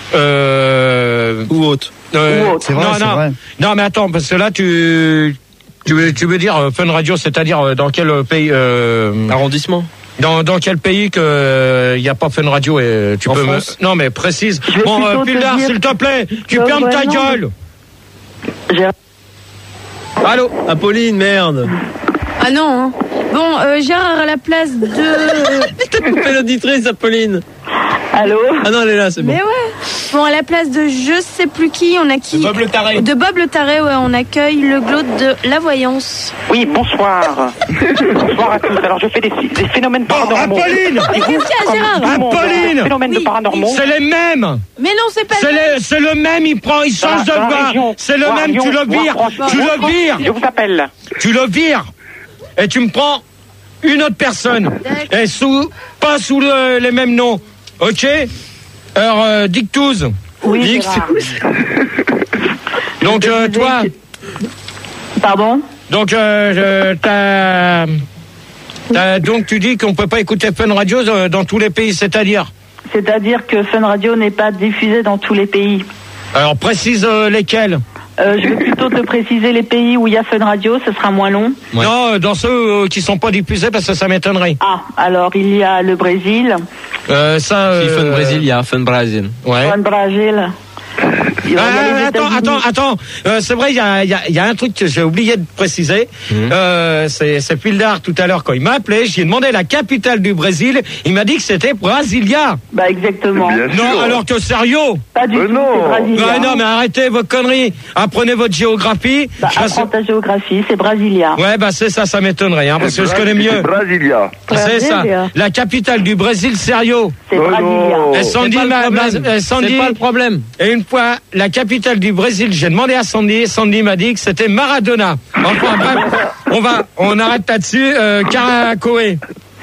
Euh, Ou autre. Euh, C'est vrai, non, c'est non, vrai. non, mais attends, parce que là, tu, tu veux, tu veux dire euh, Fun Radio, c'est-à-dire euh, dans quel pays euh, Arrondissement. Dans, dans quel pays que il y a pas Fun Radio et tu En peux France. me... Non, mais précise. Je vais Bon, plutôt euh, te Pildar, dire- s'il te plaît, tu Non, fermes ouais, ta non, gueule. J'ai- Allô. Apolline, merde. Ah non, hein. Bon, euh, Gérard à la place de... T'as coupé l'auditrice, Apolline. Allô? Ah non, elle est là, c'est bon. Mais ouais. Bon, à la place de je sais plus qui, on a qui? Bob le Taré. De Bob le Taré, ouais, on accueille le glaude de la voyance. Oui, bonsoir. Bonsoir à tous. Alors, je fais des, des phénomènes paranormaux. Apolline. Et vous, Qu'est-ce qu'il y a, comme Gérard? tout le monde, Apolline. des phénomènes Oui. de paranormaux. C'est les mêmes. Mais non, c'est pas C'est le- le, c'est le même, il prend, il change Dans la- dans de la voix. région, C'est le dans la même, tu région, le vires. Ouest-France. Tu le vires. Je vous appelle. Tu le vires. Et tu me prends une autre personne. Et sous, pas sous le- les mêmes noms. Ok? Alors, euh, Dictouz. Oui, Dix. Gérard. Donc, Je euh, disais toi. que- Pardon? Donc, euh, je- t'as, t'as- donc tu dis qu'on peut pas écouter Fun Radio euh, dans tous les pays, c'est-à-dire? C'est-à-dire que Fun Radio n'est pas diffusé dans tous les pays. Alors, précise euh, lesquels. Euh, je vais plutôt te préciser les pays où il y a Fun Radio, ce sera moins long. Non, euh, dans ceux euh, qui sont pas diffusés, parce que ça m'étonnerait. Ah, alors il y a le Brésil, Euh, ça. Si Euh, Fun Brésil, il y a Fun Brésil. Ouais. Fun Brésil. Il y a Ah, les attends, États-Unis. attends, attends. Euh, c'est vrai, il y a, il y, a, il y a un truc que j'ai oublié de préciser. Mhm. Euh, c'est, c'est Pildar tout à l'heure quand il m'a appelé. J'ai demandé la capitale du Brésil. Il m'a dit que c'était Brasilia. Bah exactement. Bien sûr. Non, alors que sérieux. Pas du Euh, tout, non. c'est Brasilia. Ouais, non, mais arrêtez vos conneries. Apprenez votre géographie. Bah, Parce- apprends ta géographie, c'est Brasilia. Ouais, bah c'est ça, ça m'étonnerait, hein, parce que je Bra- connais mieux. c'est Brasilia. C'est ça. Brasilia. La capitale du Brésil, sérieux. C'est Oh Brasilia. non. Et C'est Sandy, pas le m'a- problème. m'a- euh, Sandy- C'est pas le problème. Et une fois, la capitale du Brésil, j'ai demandé à Sandy, Sandy m'a dit que c'était Maradona. Enfin bref, on va, on arrête là-dessus. Euh, Caracoé.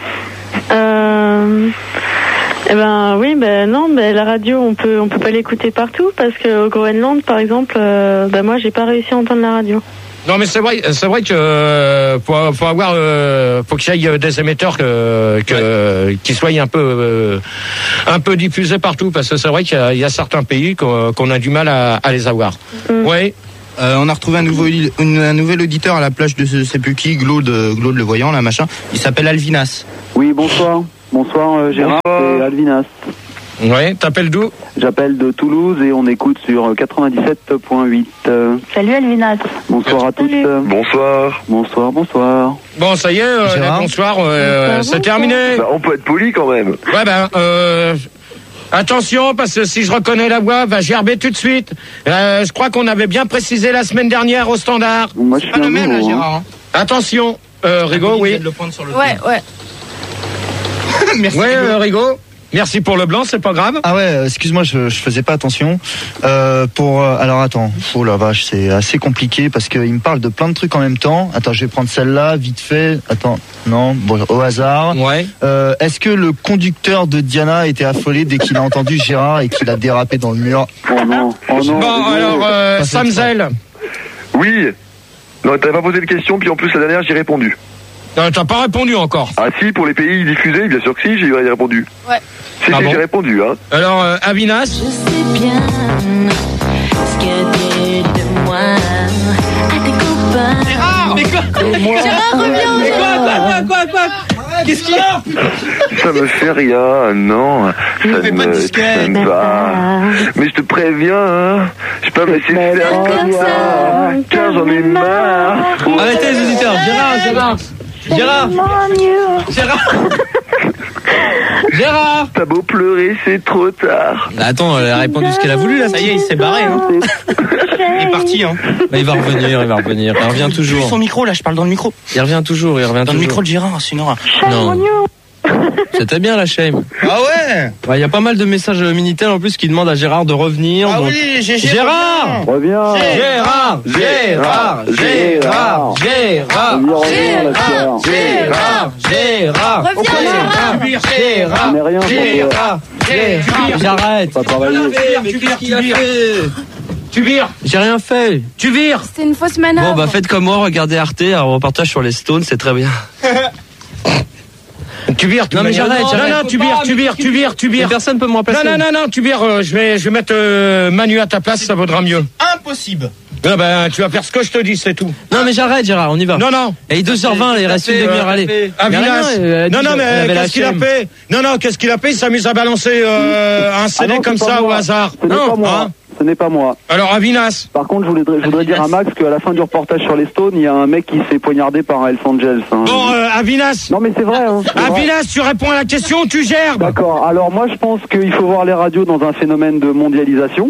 Euh, eh ben oui, ben non, ben la radio on peut on peut pas l'écouter partout parce que au Groenland par exemple, euh, ben moi j'ai pas réussi à entendre la radio. Non mais c'est vrai, c'est vrai que euh, faut, faut avoir, euh, faut qu'il y ait des émetteurs que, que qui soient un peu, euh, un peu diffusés partout, parce que c'est vrai qu'il y a, il y a certains pays qu'on, qu'on a du mal à, à les avoir. Mm. Oui. Euh, on a retrouvé un, nouveau, une- un nouvel auditeur à la plage de ce sais plus qui, Glaude, Glaude le voyant, là, machin. Il s'appelle Alvinas. Oui, bonsoir. Bonsoir euh, Gérard, Bonsoir. c'est Alvinas. Ouais. T'appelles d'où? J'appelle de Toulouse et on écoute sur quatre-vingt-dix-sept point huit. Euh, Salut Alvinas. bonsoir à tous. Salut. Bonsoir. Bonsoir, bonsoir. Bon, ça y est, euh, Gérard. bonsoir, euh, Bonsoir, c'est bonsoir. terminé. Bah, on peut être poli quand même. Ouais, ben, euh, attention, parce que si je reconnais la voix, va gerber tout de suite. Euh, je crois qu'on avait bien précisé la semaine dernière au standard. Moi, je suis Pas le un même, là, nouveau, hein. Gérard. hein. Attention, euh, Rigaud, oui. Le pointe sur le Ouais, ouais. Merci. Ouais, Rigaud. euh, Rigaud. Merci pour le blanc, c'est pas grave. Ah ouais, euh, excuse-moi, je, je faisais pas attention. Euh, pour euh, alors attends, oh la vache, c'est assez compliqué parce qu'il me parle de plein de trucs en même temps. Attends, je vais prendre celle-là vite fait. Attends, non, bon, au hasard. Ouais. Euh, Est-ce que le conducteur de Diana était affolé dès qu'il a entendu Gérard et qu'il a dérapé dans le mur? Oh non, oh non. Bon, alors, euh, Pas cette Samzel. Oui. Non, t'avais pas posé de question, puis en plus la dernière j'ai répondu. Euh, T'as pas répondu encore. Ah si, pour les pays diffusés, bien sûr que si, j'ai répondu. Ouais. Si, Ah si, bon j'ai répondu, hein. Alors, euh, Avinas. Je sais bien ce que t'es de moi à tes copains. Gérard, mais quoi Gérard, reviens, Mais quoi, Gérard. quoi, quoi, quoi, quoi Qu'est-ce qu'il y a Ça me fait rien, non. Ça fais ne pas de me, disquette. ça me va. Mais je te préviens, hein. Je peux pas me laisser faire comme ça. Car j'en ai marre. Arrêtez les auditeurs. Gérard, Gérard. Gérard. Gérard. Gérard. T'as beau pleurer, c'est trop tard. Bah, attends, elle a répondu ce qu'elle a voulu là. Ça y est, il s'est barré. Hein. Il est parti. Hein. Bah, il va revenir, il va revenir. Il revient Plus toujours. son micro, là, je parle dans le micro. Il revient toujours, il revient Dans le toujours. micro de Gérard, c'est une horreur. Non. C'était bien la shame. Ah ouais. Il y a pas mal de messages Minitel en plus qui demandent à Gérard de revenir. Ah donc- oui, Gégé, Gérard. Reviens. Gérard, Gérard, Gérard, Gérard, Gérard, Gérard, Gérard, Reviens, Gérard. Gérard, Mais rien, Gérard, Gérard, J'arrête. pas travailler. tu vires, tu vires, tu vires, J'ai rien fait. tu vires. C'était une fausse manœuvre. Bon bah faites comme moi, regardez Arte, un reportage sur les Stones, c'est très bien. Tu vires, tu Non, mais j'arrête, Non, j'arrête. non, tu vires, tu vires, tu vires, tu vires. Personne peut me remplacer. Non, non, non, non, tu vires, euh, je vais, je vais mettre euh, Manu à ta place, ça vaudra mieux. Impossible. Non, ben, tu vas faire ce que je te dis, c'est tout. Non, mais j'arrête, Gérard, on y va. Non, non. Et il est deux heures vingt, il reste une demi-heure à aller. Avinas. Non, non, mais qu'est-ce qu'il a fait? Non, non, qu'est-ce qu'il a fait? Il s'amuse à balancer euh, un C D Ah non, comme c'est pas ça moi. au hasard. Ce n'est Non, pas moi. hein. Ce n'est pas moi. Alors, Avinas. Par contre, je voudrais, je voudrais dire à Max qu'à la fin du reportage sur les Stones, il y a un mec qui s'est poignardé par un Hells Angels. Hein. Bon, euh, Avinas. Non, mais c'est vrai. Hein, c'est vrai. Avinas, tu réponds à la question, tu gerbes. D'accord. Alors, moi, je pense qu'il faut voir les radios dans un phénomène de mondialisation.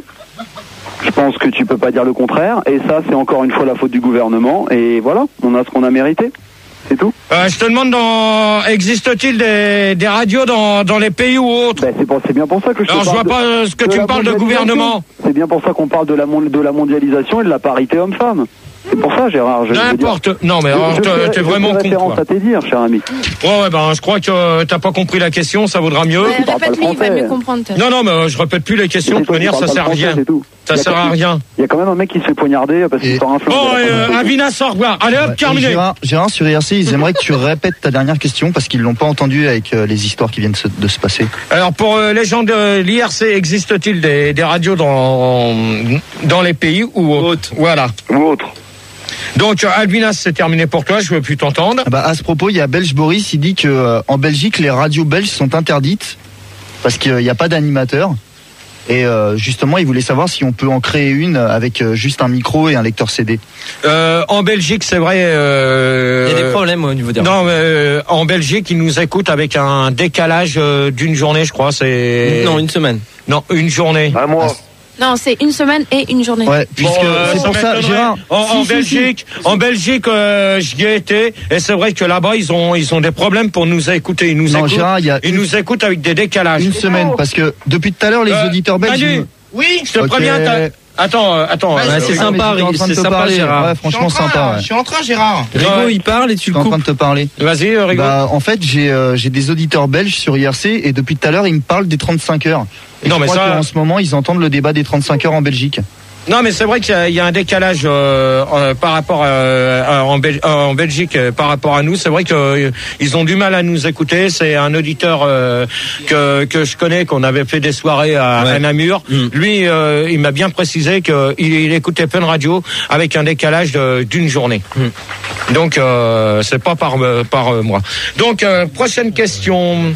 Je pense que tu peux pas dire le contraire. Et ça, c'est encore une fois la faute du gouvernement. Et voilà, on a ce qu'on a mérité. C'est tout. Euh, je te demande, dans... existe-t-il des, des radios dans, dans les pays ou autres? Ben, c'est, pour, c'est bien pour ça que je te Alors, je parle vois pas de, euh, ce que de tu la me parles de mondialisation. gouvernement. C'est bien pour ça qu'on parle de la, mon- de la mondialisation et de la parité homme-femme. C'est pour ça, Gérard. Je, N'importe. je veux dire, Non, mais alors, je, je t'es- fais- t'es je vraiment fais con, référence quoi. à tes dires, cher ami. Ouais, ouais, ben, je crois que euh, t'as pas compris la question, ça vaudra mieux. Ouais, répète-lui, il va mieux comprendre. Non, non, mais euh, je répète plus les questions, de toute manière, ça sert à rien. Ça sert à rien. Il y a quand même un mec qui se fait poignarder parce qu'il sort un flingue. Bon, euh, Avinas, au revoir. Allez, hop, Ouais, et terminé. Gérard, Gérard, sur I R C, ils aimeraient que tu répètes ta dernière question parce qu'ils l'ont pas entendu avec euh, les histoires qui viennent se- de se passer. Alors, pour euh, les gens de l'I R C, existe-t-il des, des radios dans, dans les pays ou autres? Voilà. Ou autre. Donc, euh, Albinas, c'est terminé pour toi, je veux plus t'entendre. Ah bah, à ce propos, il y a Belge Boris, il dit que euh, en Belgique, les radios belges sont interdites parce qu'il n'y a pas d'animateur. Et euh, justement, il voulait savoir si on peut en créer une avec euh, juste un micro et un lecteur C D. Euh, en Belgique, c'est vrai. Euh, Il y a des problèmes au niveau des Non, mais euh, en Belgique, ils nous écoutent avec un décalage euh, d'une journée, je crois. C'est Non, une semaine. Non, une journée. Un mois. Non, c'est une semaine et une journée. Ouais, puisque Bon, euh, c'est pour ça, m'étonnerait. Gérard. En, en Si, si, Belgique, en Belgique, euh, j'y ai été, et c'est vrai que là-bas, ils ont, ils ont des problèmes pour nous écouter. Ils nous Non, écoutent. Gérard, il y a ils une- nous écoutent avec des décalages. Une semaine, parce que depuis tout à l'heure, les Euh, auditeurs belges. Manu, ils- Oui, je te Ok. préviens. t'as- Attends, euh, attends. Ouais, euh, c'est Ah, mais sympa, j'étais en train de c'est te sympa, parler. Gérard. Ouais, je suis en franchement train, sympa. Je Ouais. suis en train, Gérard. Rigo, Ouais. il parle et tu Je le suis en train coupes. de te parler. Vas-y, euh, Rigo. Bah, en fait, j'ai euh, j'ai des auditeurs belges sur I R C et depuis tout à l'heure, ils me parlent des trente-cinq heures. Et Non, je mais crois ça- qu'en ce moment, ils entendent le débat des trente-cinq heures en Belgique. Non, mais c'est vrai qu'il y a, il y a un décalage euh, euh, par rapport euh, à- en, Bel- euh, en Belgique euh, par rapport à nous. C'est vrai qu'ils ont du mal à nous écouter. C'est un auditeur euh, que que je connais, qu'on avait fait des soirées à, Ouais. à Namur. Mm. Lui, euh, il m'a bien précisé qu'il il écoutait Fun Radio avec un décalage de- d'une journée. Mm. Donc euh, c'est pas par euh, par euh, moi. Donc euh, prochaine question.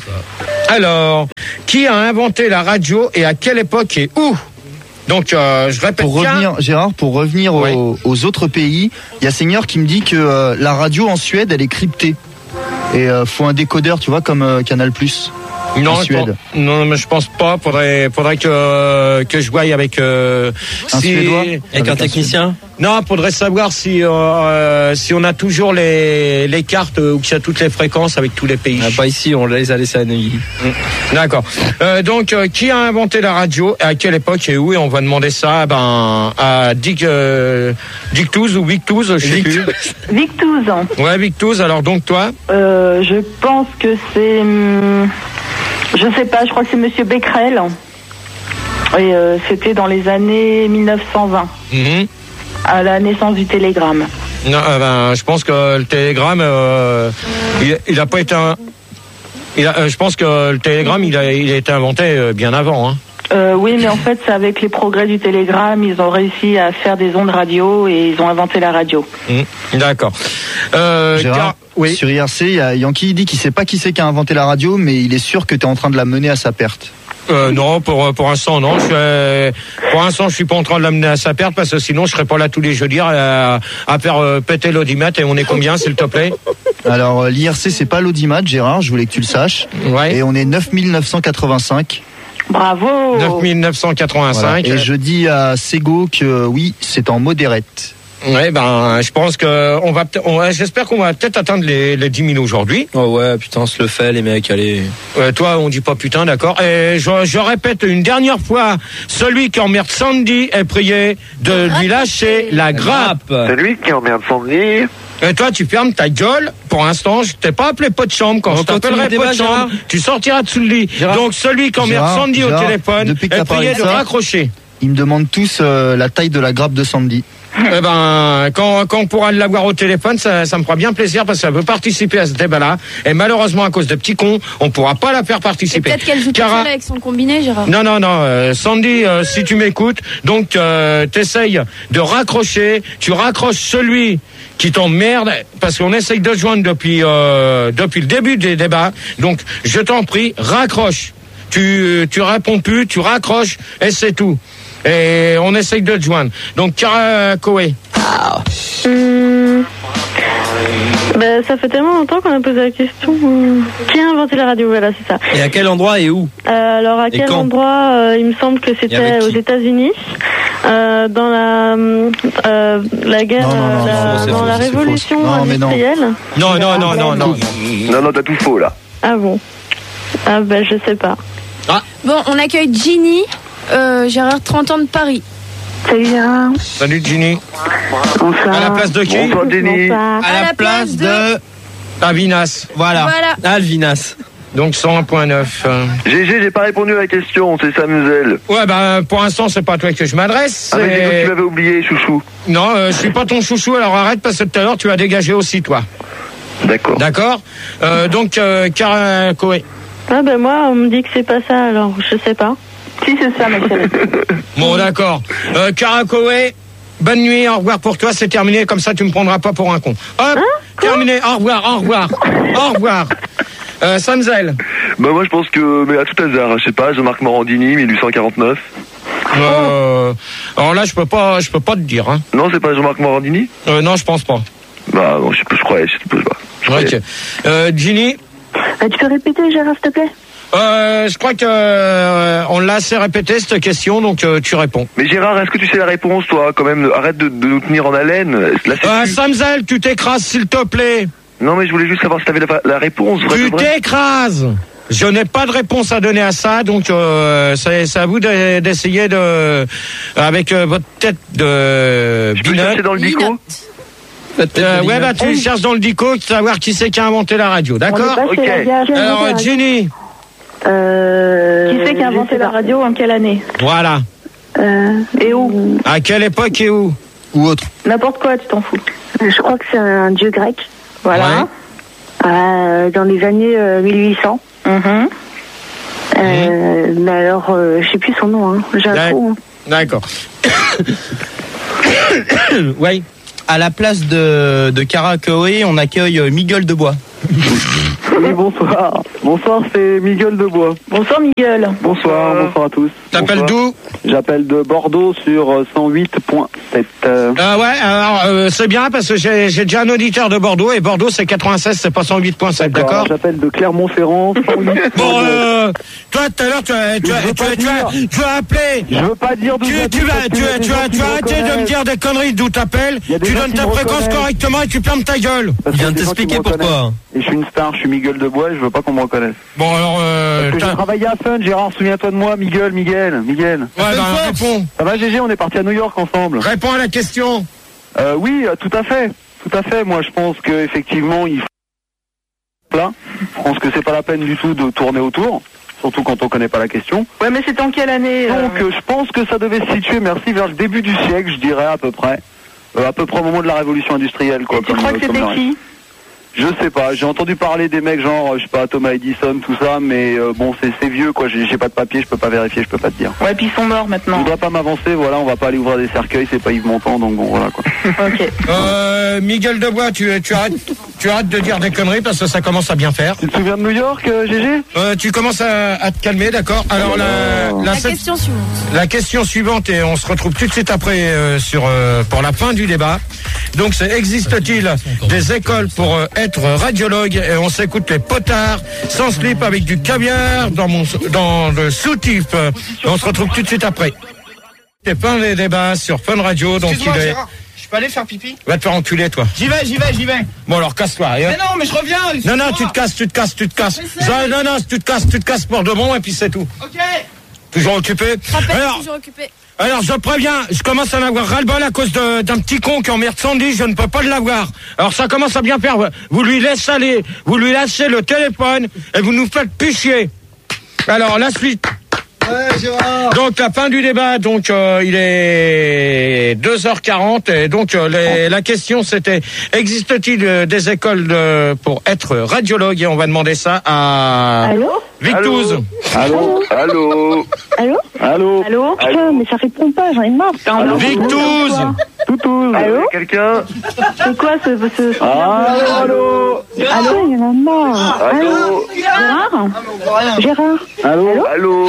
Alors, qui a inventé la radio et à quelle époque et où? Donc, euh, je répète. Pour tiens. revenir, Gérard, pour revenir Oui. aux, aux autres pays, il y a Seigneur qui me dit que euh, la radio en Suède, elle est cryptée. Et euh, faut un décodeur, tu vois, comme euh, Canal Plus. Non, en je Suède. pense- non, mais je pense pas. Faudrait, faudrait que que je voie avec euh, Un si- Suédois Avec un technicien. Non, faudrait savoir si euh, si on a toujours les les cartes euh, ou qu'il y a toutes les fréquences avec tous les pays. Ah, pas ici, on les a laissés à Neuilly. D'accord. Euh, donc, euh, qui a inventé la radio, à quelle époque et où? Et on va demander ça, ben, à Dick, euh, Dick Touze ou Vic Touze, je sais plus. Victouze. Ouais, Vic Touze. Alors donc toi. Euh, je pense que c'est... hum, je sais pas, je crois que c'est Monsieur Becquerel. Et euh, c'était dans les années mille neuf cent vingt, Mhm. à la naissance du télégramme. Non, euh, ben, je pense que le télégramme, euh, il, il a pas été un. Il a, euh, je pense que le télégramme, il a, il a été inventé euh, bien avant. Hein. Euh, oui, mais en fait, c'est avec les progrès du télégramme, ils ont réussi à faire des ondes radio et ils ont inventé la radio. Mmh. D'accord. Euh, Gérard, car- oui. sur I R C, il y a Yankee, il dit qu'il sait pas qui c'est qui a inventé la radio, mais il est sûr que tu es en train de la mener à sa perte. Euh, non, pour pour l'instant, non. Je suis, euh, pour l'instant, je suis pas en train de l'amener à sa perte parce que sinon, je serais pas là tous les jeudis à, à faire euh, péter l'audimètre. Et on est combien, s'il te plaît? Alors, euh, l'I R C, c'est pas l'audimat, Gérard, je voulais que tu le saches. Ouais. Et on est neuf mille neuf cent quatre-vingt-cinq. Bravo. neuf mille neuf cent quatre-vingt-cinq. Voilà. Et je dis à Sego que oui, c'est en modérette. Ouais, ben, je pense que on va, peut- on, j'espère qu'on va peut-être atteindre les, les dix mille aujourd'hui. Oh ouais, putain, on se le fait, les mecs, allez. Euh, toi, on dit pas putain, d'accord. Et je, je répète une dernière fois, celui qui emmerde Sandy est prié de lui lâcher la grappe. C'est lui qui emmerde Sandy. Et toi, tu fermes ta gueule. Pour l'instant, je t'ai pas appelé pot de chambre. Quand On je t'appellerai continue le pot de débat, chambre, Gérard. tu sortiras dessous le lit. Gérard. Donc, celui qui emmerde Gérard, Sandy au Gérard, téléphone depuis que est t'as parlé prié de de ça, raccrocher. Ils me demandent tous euh, la taille de la grappe de Sandy. Eh ben, quand, quand on pourra l'avoir au téléphone, ça, ça me fera bien plaisir parce qu'elle veut participer à ce débat-là. Et malheureusement, à cause de petits cons, on pourra pas la faire participer. Et peut-être qu'elle joue toute Cara... seule avec son combiné, Gérard. Non, non, non. Euh, Sandy, euh, si tu m'écoutes, donc euh, t'essayes de raccrocher. Tu raccroches celui qui t'emmerde parce qu'on essaye de se joindre depuis euh, depuis le début des débats. Donc, je t'en prie, raccroche. Tu tu réponds plus, tu raccroches et c'est tout. Et on essaye de te joindre. Donc, Cara Coé. Hum, ben, ça fait tellement longtemps qu'on a posé la question. Qui a inventé la radio? Voilà, c'est ça. Et à quel endroit et où? Euh, alors, à Et quel quand? endroit? euh, Il me semble que c'était aux États-Unis, euh, dans la euh, la guerre, Non, non, non, euh, la- non, c'est dans faux, la c'est révolution faux. Non, mais non. industrielle. Non, non, non, non, non. Non, non, t'as tout faux là. Ah bon? Ah ben, je sais pas. Bon, on accueille Ginny, euh, Gérard, trente ans de Paris. Salut Gérard. Salut Ginny. Bonsoir. À la place de qui? Bonsoir, Denis. Bonsoir. À la place de... Avinas. Voilà. Voilà. Alvinas. Donc cent un virgule neuf. G G, j'ai pas répondu à la question, c'est Samuel. Ouais, bah pour l'instant, c'est pas à toi que je m'adresse. Ah, mais j'ai cru que c'est- tu m'avais oublié, chouchou. Non, euh, je suis pas ton chouchou, alors arrête parce que tout à l'heure, tu as dégagé aussi, toi. D'accord. D'accord euh, Donc, euh, Cara Coé. Ah ben moi, on me dit que c'est pas ça, alors je sais pas. Si, c'est ça, ma chérie. Bon, d'accord. Euh, Cara Coé, bonne nuit, au revoir pour toi, c'est terminé, comme ça tu me prendras pas pour un con. Hop, terminé, au revoir, au revoir, au revoir. Euh, Samzel. Bah moi je pense que, mais à tout hasard, je sais pas, Jean-Marc Morandini, mille huit cent quarante-neuf. Euh, alors là, je peux pas, je peux pas te dire. Hein. Non, c'est pas Jean-Marc Morandini euh, Non, je pense pas. Bah non, je, sais pas, je croyais, je sais pas. Je croyais. Ok. Euh, Ginny. Ah, tu peux répéter, Gérard, s'il te plaît? Euh, je crois que euh, on l'a assez répété cette question, donc euh, tu réponds. Mais Gérard, est-ce que tu sais la réponse, toi, quand même? Arrête de, de nous tenir en haleine. Là, c'est Euh, tu- Samzel, tu t'écrases s'il te plaît. Non, mais je voulais juste savoir si t'avais la, la réponse. vrai Tu de vrai. t'écrases. Je n'ai pas de réponse à donner à ça, donc euh, c'est, c'est à vous de- d'essayer de, avec euh, votre tête de Je peux chercher dans le dico? Euh, ouais, bah tu cherches dans le dico, savoir qui c'est qui a inventé la radio, d'accord? On est pas chez la gare. Alors, euh, Jenny. Euh, Qui c'est qui a inventé la radio, en quelle année? Voilà. Euh, Et où? À quelle époque et où? Ou autre. N'importe quoi, tu t'en fous. Je crois que c'est un dieu grec. Voilà. Euh, dans les années euh, mille huit cents. Euh, Mais alors, euh, je sais plus son nom. Hein. J'ai un D'ac- trou. hein. D'accord. Oui. À la place de, de Cara Coé, on accueille euh, Miguel Debois. Oui, bonsoir. Bonsoir, c'est Miguel Debois. Bonsoir, Miguel. Bonsoir, bonsoir à tous. T'appelles Bonsoir. d'où? J'appelle de Bordeaux sur euh, cent huit virgule sept. Euh, Ah ouais, alors euh, c'est bien parce que j'ai, j'ai déjà un auditeur de Bordeaux et Bordeaux c'est quatre-vingt-seize, c'est pas cent huit virgule sept, d'accord? alors, J'appelle de Clermont-Ferrand. cent huit virgule Bon, neuf. euh, toi tout à l'heure tu as, tu as, Je veux tu as, pas tu as, dire. tu as appelé. Je veux pas dire d'où Tu, j'habite tu vas, parce tu, qu'il y a as- des tu, gens as- qui tu as me arrêté de me reconnaissent. dire des conneries d'où t'appelles. Il y a des Tu gens donnes qui ta me fréquence reconnaissent. correctement et tu fermes ta gueule. Parce Il vient qu'il y a de des gens qui t'expliquer me reconnaissent. pourquoi. Et je suis une star, je suis Miguel Debois et je veux pas qu'on me reconnaisse. Bon alors, euh, Parce que j'ai t'as- travaillé à Fun, Gérard, souviens-toi de moi, Miguel, Miguel, Miguel. ouais, bah, réponds. Ça va, G G, on est parti à New York ensemble. Réponds à la question. Euh, oui, euh, tout à fait, tout à fait. Moi, je pense que effectivement, il faut là. Je pense que c'est pas la peine du tout de tourner autour, surtout quand on connaît pas la question. Ouais, mais c'est en quelle année? Donc, euh, je pense que ça devait se situer, merci, vers le début du siècle, je dirais à peu près, euh, à peu près au moment de la révolution industrielle, quoi. Tu crois que c'était qui? Je sais pas, j'ai entendu parler des mecs genre, euh, je sais pas, Thomas Edison, tout ça, mais euh, bon, c'est c'est vieux, quoi. J'ai j'ai pas de papier, je peux pas vérifier, je peux pas te dire. Ouais, puis ils sont morts Je maintenant. voudrais pas m'avancer, voilà, on va pas aller ouvrir des cercueils, c'est pas Yves Montand, donc bon, voilà, quoi. Ok. Euh, Miguel Debois, tu, tu arrêtes, tu arrêtes de dire des conneries parce que ça commence à bien faire. Tu te souviens de New York, euh, G G? Euh, tu commences à, à te calmer, d'accord? Alors la, la, La sept- question suivante. la question suivante et on se retrouve tout de suite après euh, sur euh, pour la fin du débat. Donc, c'est existe-t-il des écoles pour euh, être radiologue? Et on s'écoute les potards sans slip avec du caviar dans mon dans le soutif. Euh, et on se retrouve tout de suite après. C'est fin des débats sur Fun Radio. Donc Excuse-moi, il est... Gérard, je peux aller faire pipi? Va te faire enculer, toi. J'y vais, j'y vais, j'y vais. Bon alors casse-toi. Et hop. Mais non, mais je reviens. Non, non, excuse-moi. tu te casses, tu te casses, tu te casses. Non, non, non, tu te casses, tu te casses pour de bon et puis c'est tout. Ok. Toujours occupé. Rappelle, Alors, toujours occupé. alors je préviens, je commence à en avoir ras-le-bol à cause de- d'un petit con qui emmerde Sandy, je ne peux pas l'avoir. Alors ça commence à bien faire. Vous lui laissez aller, vous lui lâchez le téléphone et vous nous faites plus chier. Alors la suite, Ouais, Gérard. Donc la fin du débat, donc euh, il est deux heures quarante et donc euh, les, la question c'était existe-t-il euh, des écoles de, pour être radiologue et on va demander ça à Allô Victouze. Allô Allô Allô Allô Allô Putain, mais ça répond pas, j'en ai marre. Allô Victouze. Toutouze. Allô Quelqu'un C'est quoi ce... ce, ce... Allô Allô Allô, il y en a marre. Allô Gérard Gérard Allô Allô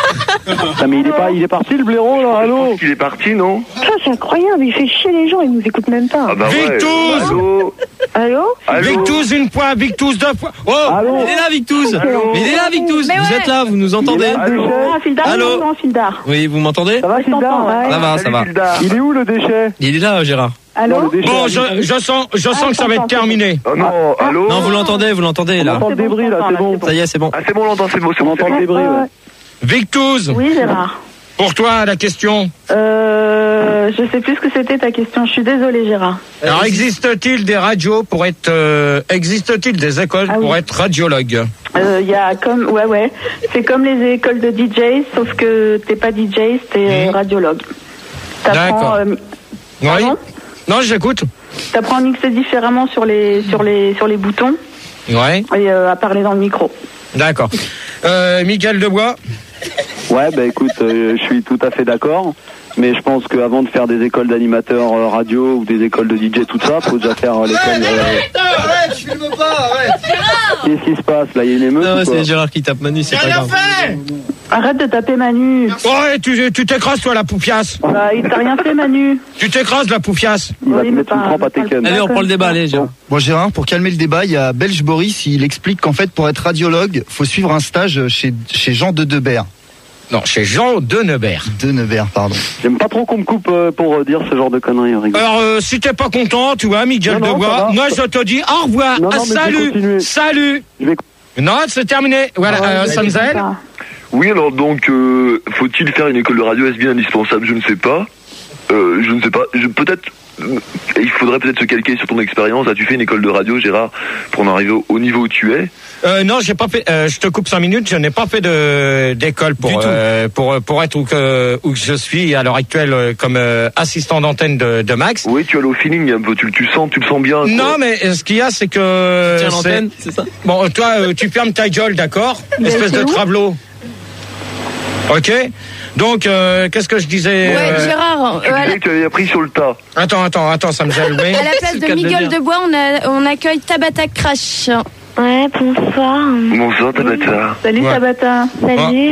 Ah, mais il est, pas, il est parti le blaireau là, allô? Il est parti, non? Ça, c'est incroyable, il fait chier les gens, ils nous écoutent même pas. Ah bah ouais. Victouze. Allô Allô Allô Victouze une fois, Victouze deux fois. Oh Allô il est là, Victouze. Allô Il est là, Victouze. Mais Vous ouais. êtes là, vous nous entendez? Allô Ah, Fildar, Allô non, Fildar. Oui, vous m'entendez? Ça va, Fildar? Ouais. Ça va, ça va. Il est où le déchet? Il est là, Gérard. Allô Bon, je, je sens, je sens que ça va être terminé. Oh non, allô Non, vous l'entendez, vous l'entendez On là. entend le débris là, c'est bon. Ça y est, c'est bon. Ah c'est bon, on l'entend, c'est bon, c'est On bon. entend le débris, ouais. Victouze, Oui, Gérard. pour toi la question. Euh, je sais plus ce que c'était ta question, je suis désolée, Gérard. Alors existe-t-il des radios pour être, euh, existe-t-il des écoles Ah oui. pour être radiologue? Il y a comme, ouais, ouais, c'est comme les écoles de D J, sauf que t'es pas D J, t'es euh, Mmh. radiologue. T'apprends, D'accord. euh, Oui. pardon Non, j'écoute. T'apprends à mixer différemment sur les, sur les, sur les boutons Ouais. et euh, à parler dans le micro. D'accord. Euh, Mickaël Debois. Ouais, bah écoute, euh, je suis tout à fait d'accord. Mais je pense qu'avant de faire des écoles d'animateurs euh, radio ou des écoles de D J, tout ça, faut déjà faire euh, l'école. Euh... Arrête, je filme pas, arrête. Qu'est-ce qui se passe là? Il y a une émeute Non, ou quoi? c'est Gérard qui tape Manu, c'est pas grave. Arrête de taper Manu. Ouais, tu, tu t'écrases toi la poufiasse. Bah, il t'a rien fait, Manu. Tu t'écrases la poufiasse. Il va Oui, te mais mettre une pas- trempe à pas- Tekken. Allez, on prend le débat, allez, Gérard. Bon Gérard, pour calmer le débat, il y a Belge Boris, il explique qu'en fait pour être radiologue, faut suivre un stage chez, chez Jean de Debert. Non, chez Jean Denebert. Denebert, pardon. J'aime pas trop qu'on me coupe euh, pour euh, dire ce genre de conneries. Rigole. Alors, euh, si t'es pas content, tu vois, Miguel Non, non, Debois, ça va. moi je te dis au revoir. Non, non, Ah, mais je vais salut, continuer. salut. Je vais... Non, c'est terminé. Voilà, Ah ouais, euh, je vais Samzel. pas. Oui, alors donc, euh, faut-il faire une école de radio? Est-ce bien indispensable? Je ne sais pas. Euh, je ne sais pas. Je, peut-être, euh, il faudrait peut-être se calquer sur ton expérience. As-tu fait une école de radio, Gérard, pour en arriver au, au niveau où tu es? Euh, non, j'ai pas fait. Euh, je te coupe cinq minutes. Je n'ai pas fait de d'école pour Du tout. euh, pour pour être où que où que je suis à l'heure actuelle euh, comme euh, assistant d'antenne de, de Max. Oui, tu as le feeling un peu. Tu, tu sens, tu le sens bien. quoi. Non, mais euh, ce qu'il y a, c'est que Tiens c'est- l'antenne, c'est ça? Bon, euh, toi, euh, tu fermes ta gueule, d'accord? Mais Espèce c'est de où travelot. Ok. Donc, euh, qu'est-ce que je disais? Ouais, euh, Gérard, Tu euh, à, disais la, que tu avais appris sur le tas. Attends, attends, attends, ça me gêne. Oui. à la place C'est le de cas de le Miguel dire. Debois, on, a, on accueille Tabata Crash. Ouais, bonsoir. Bonsoir, Tabata. Salut, Ouais. Tabata. Salut.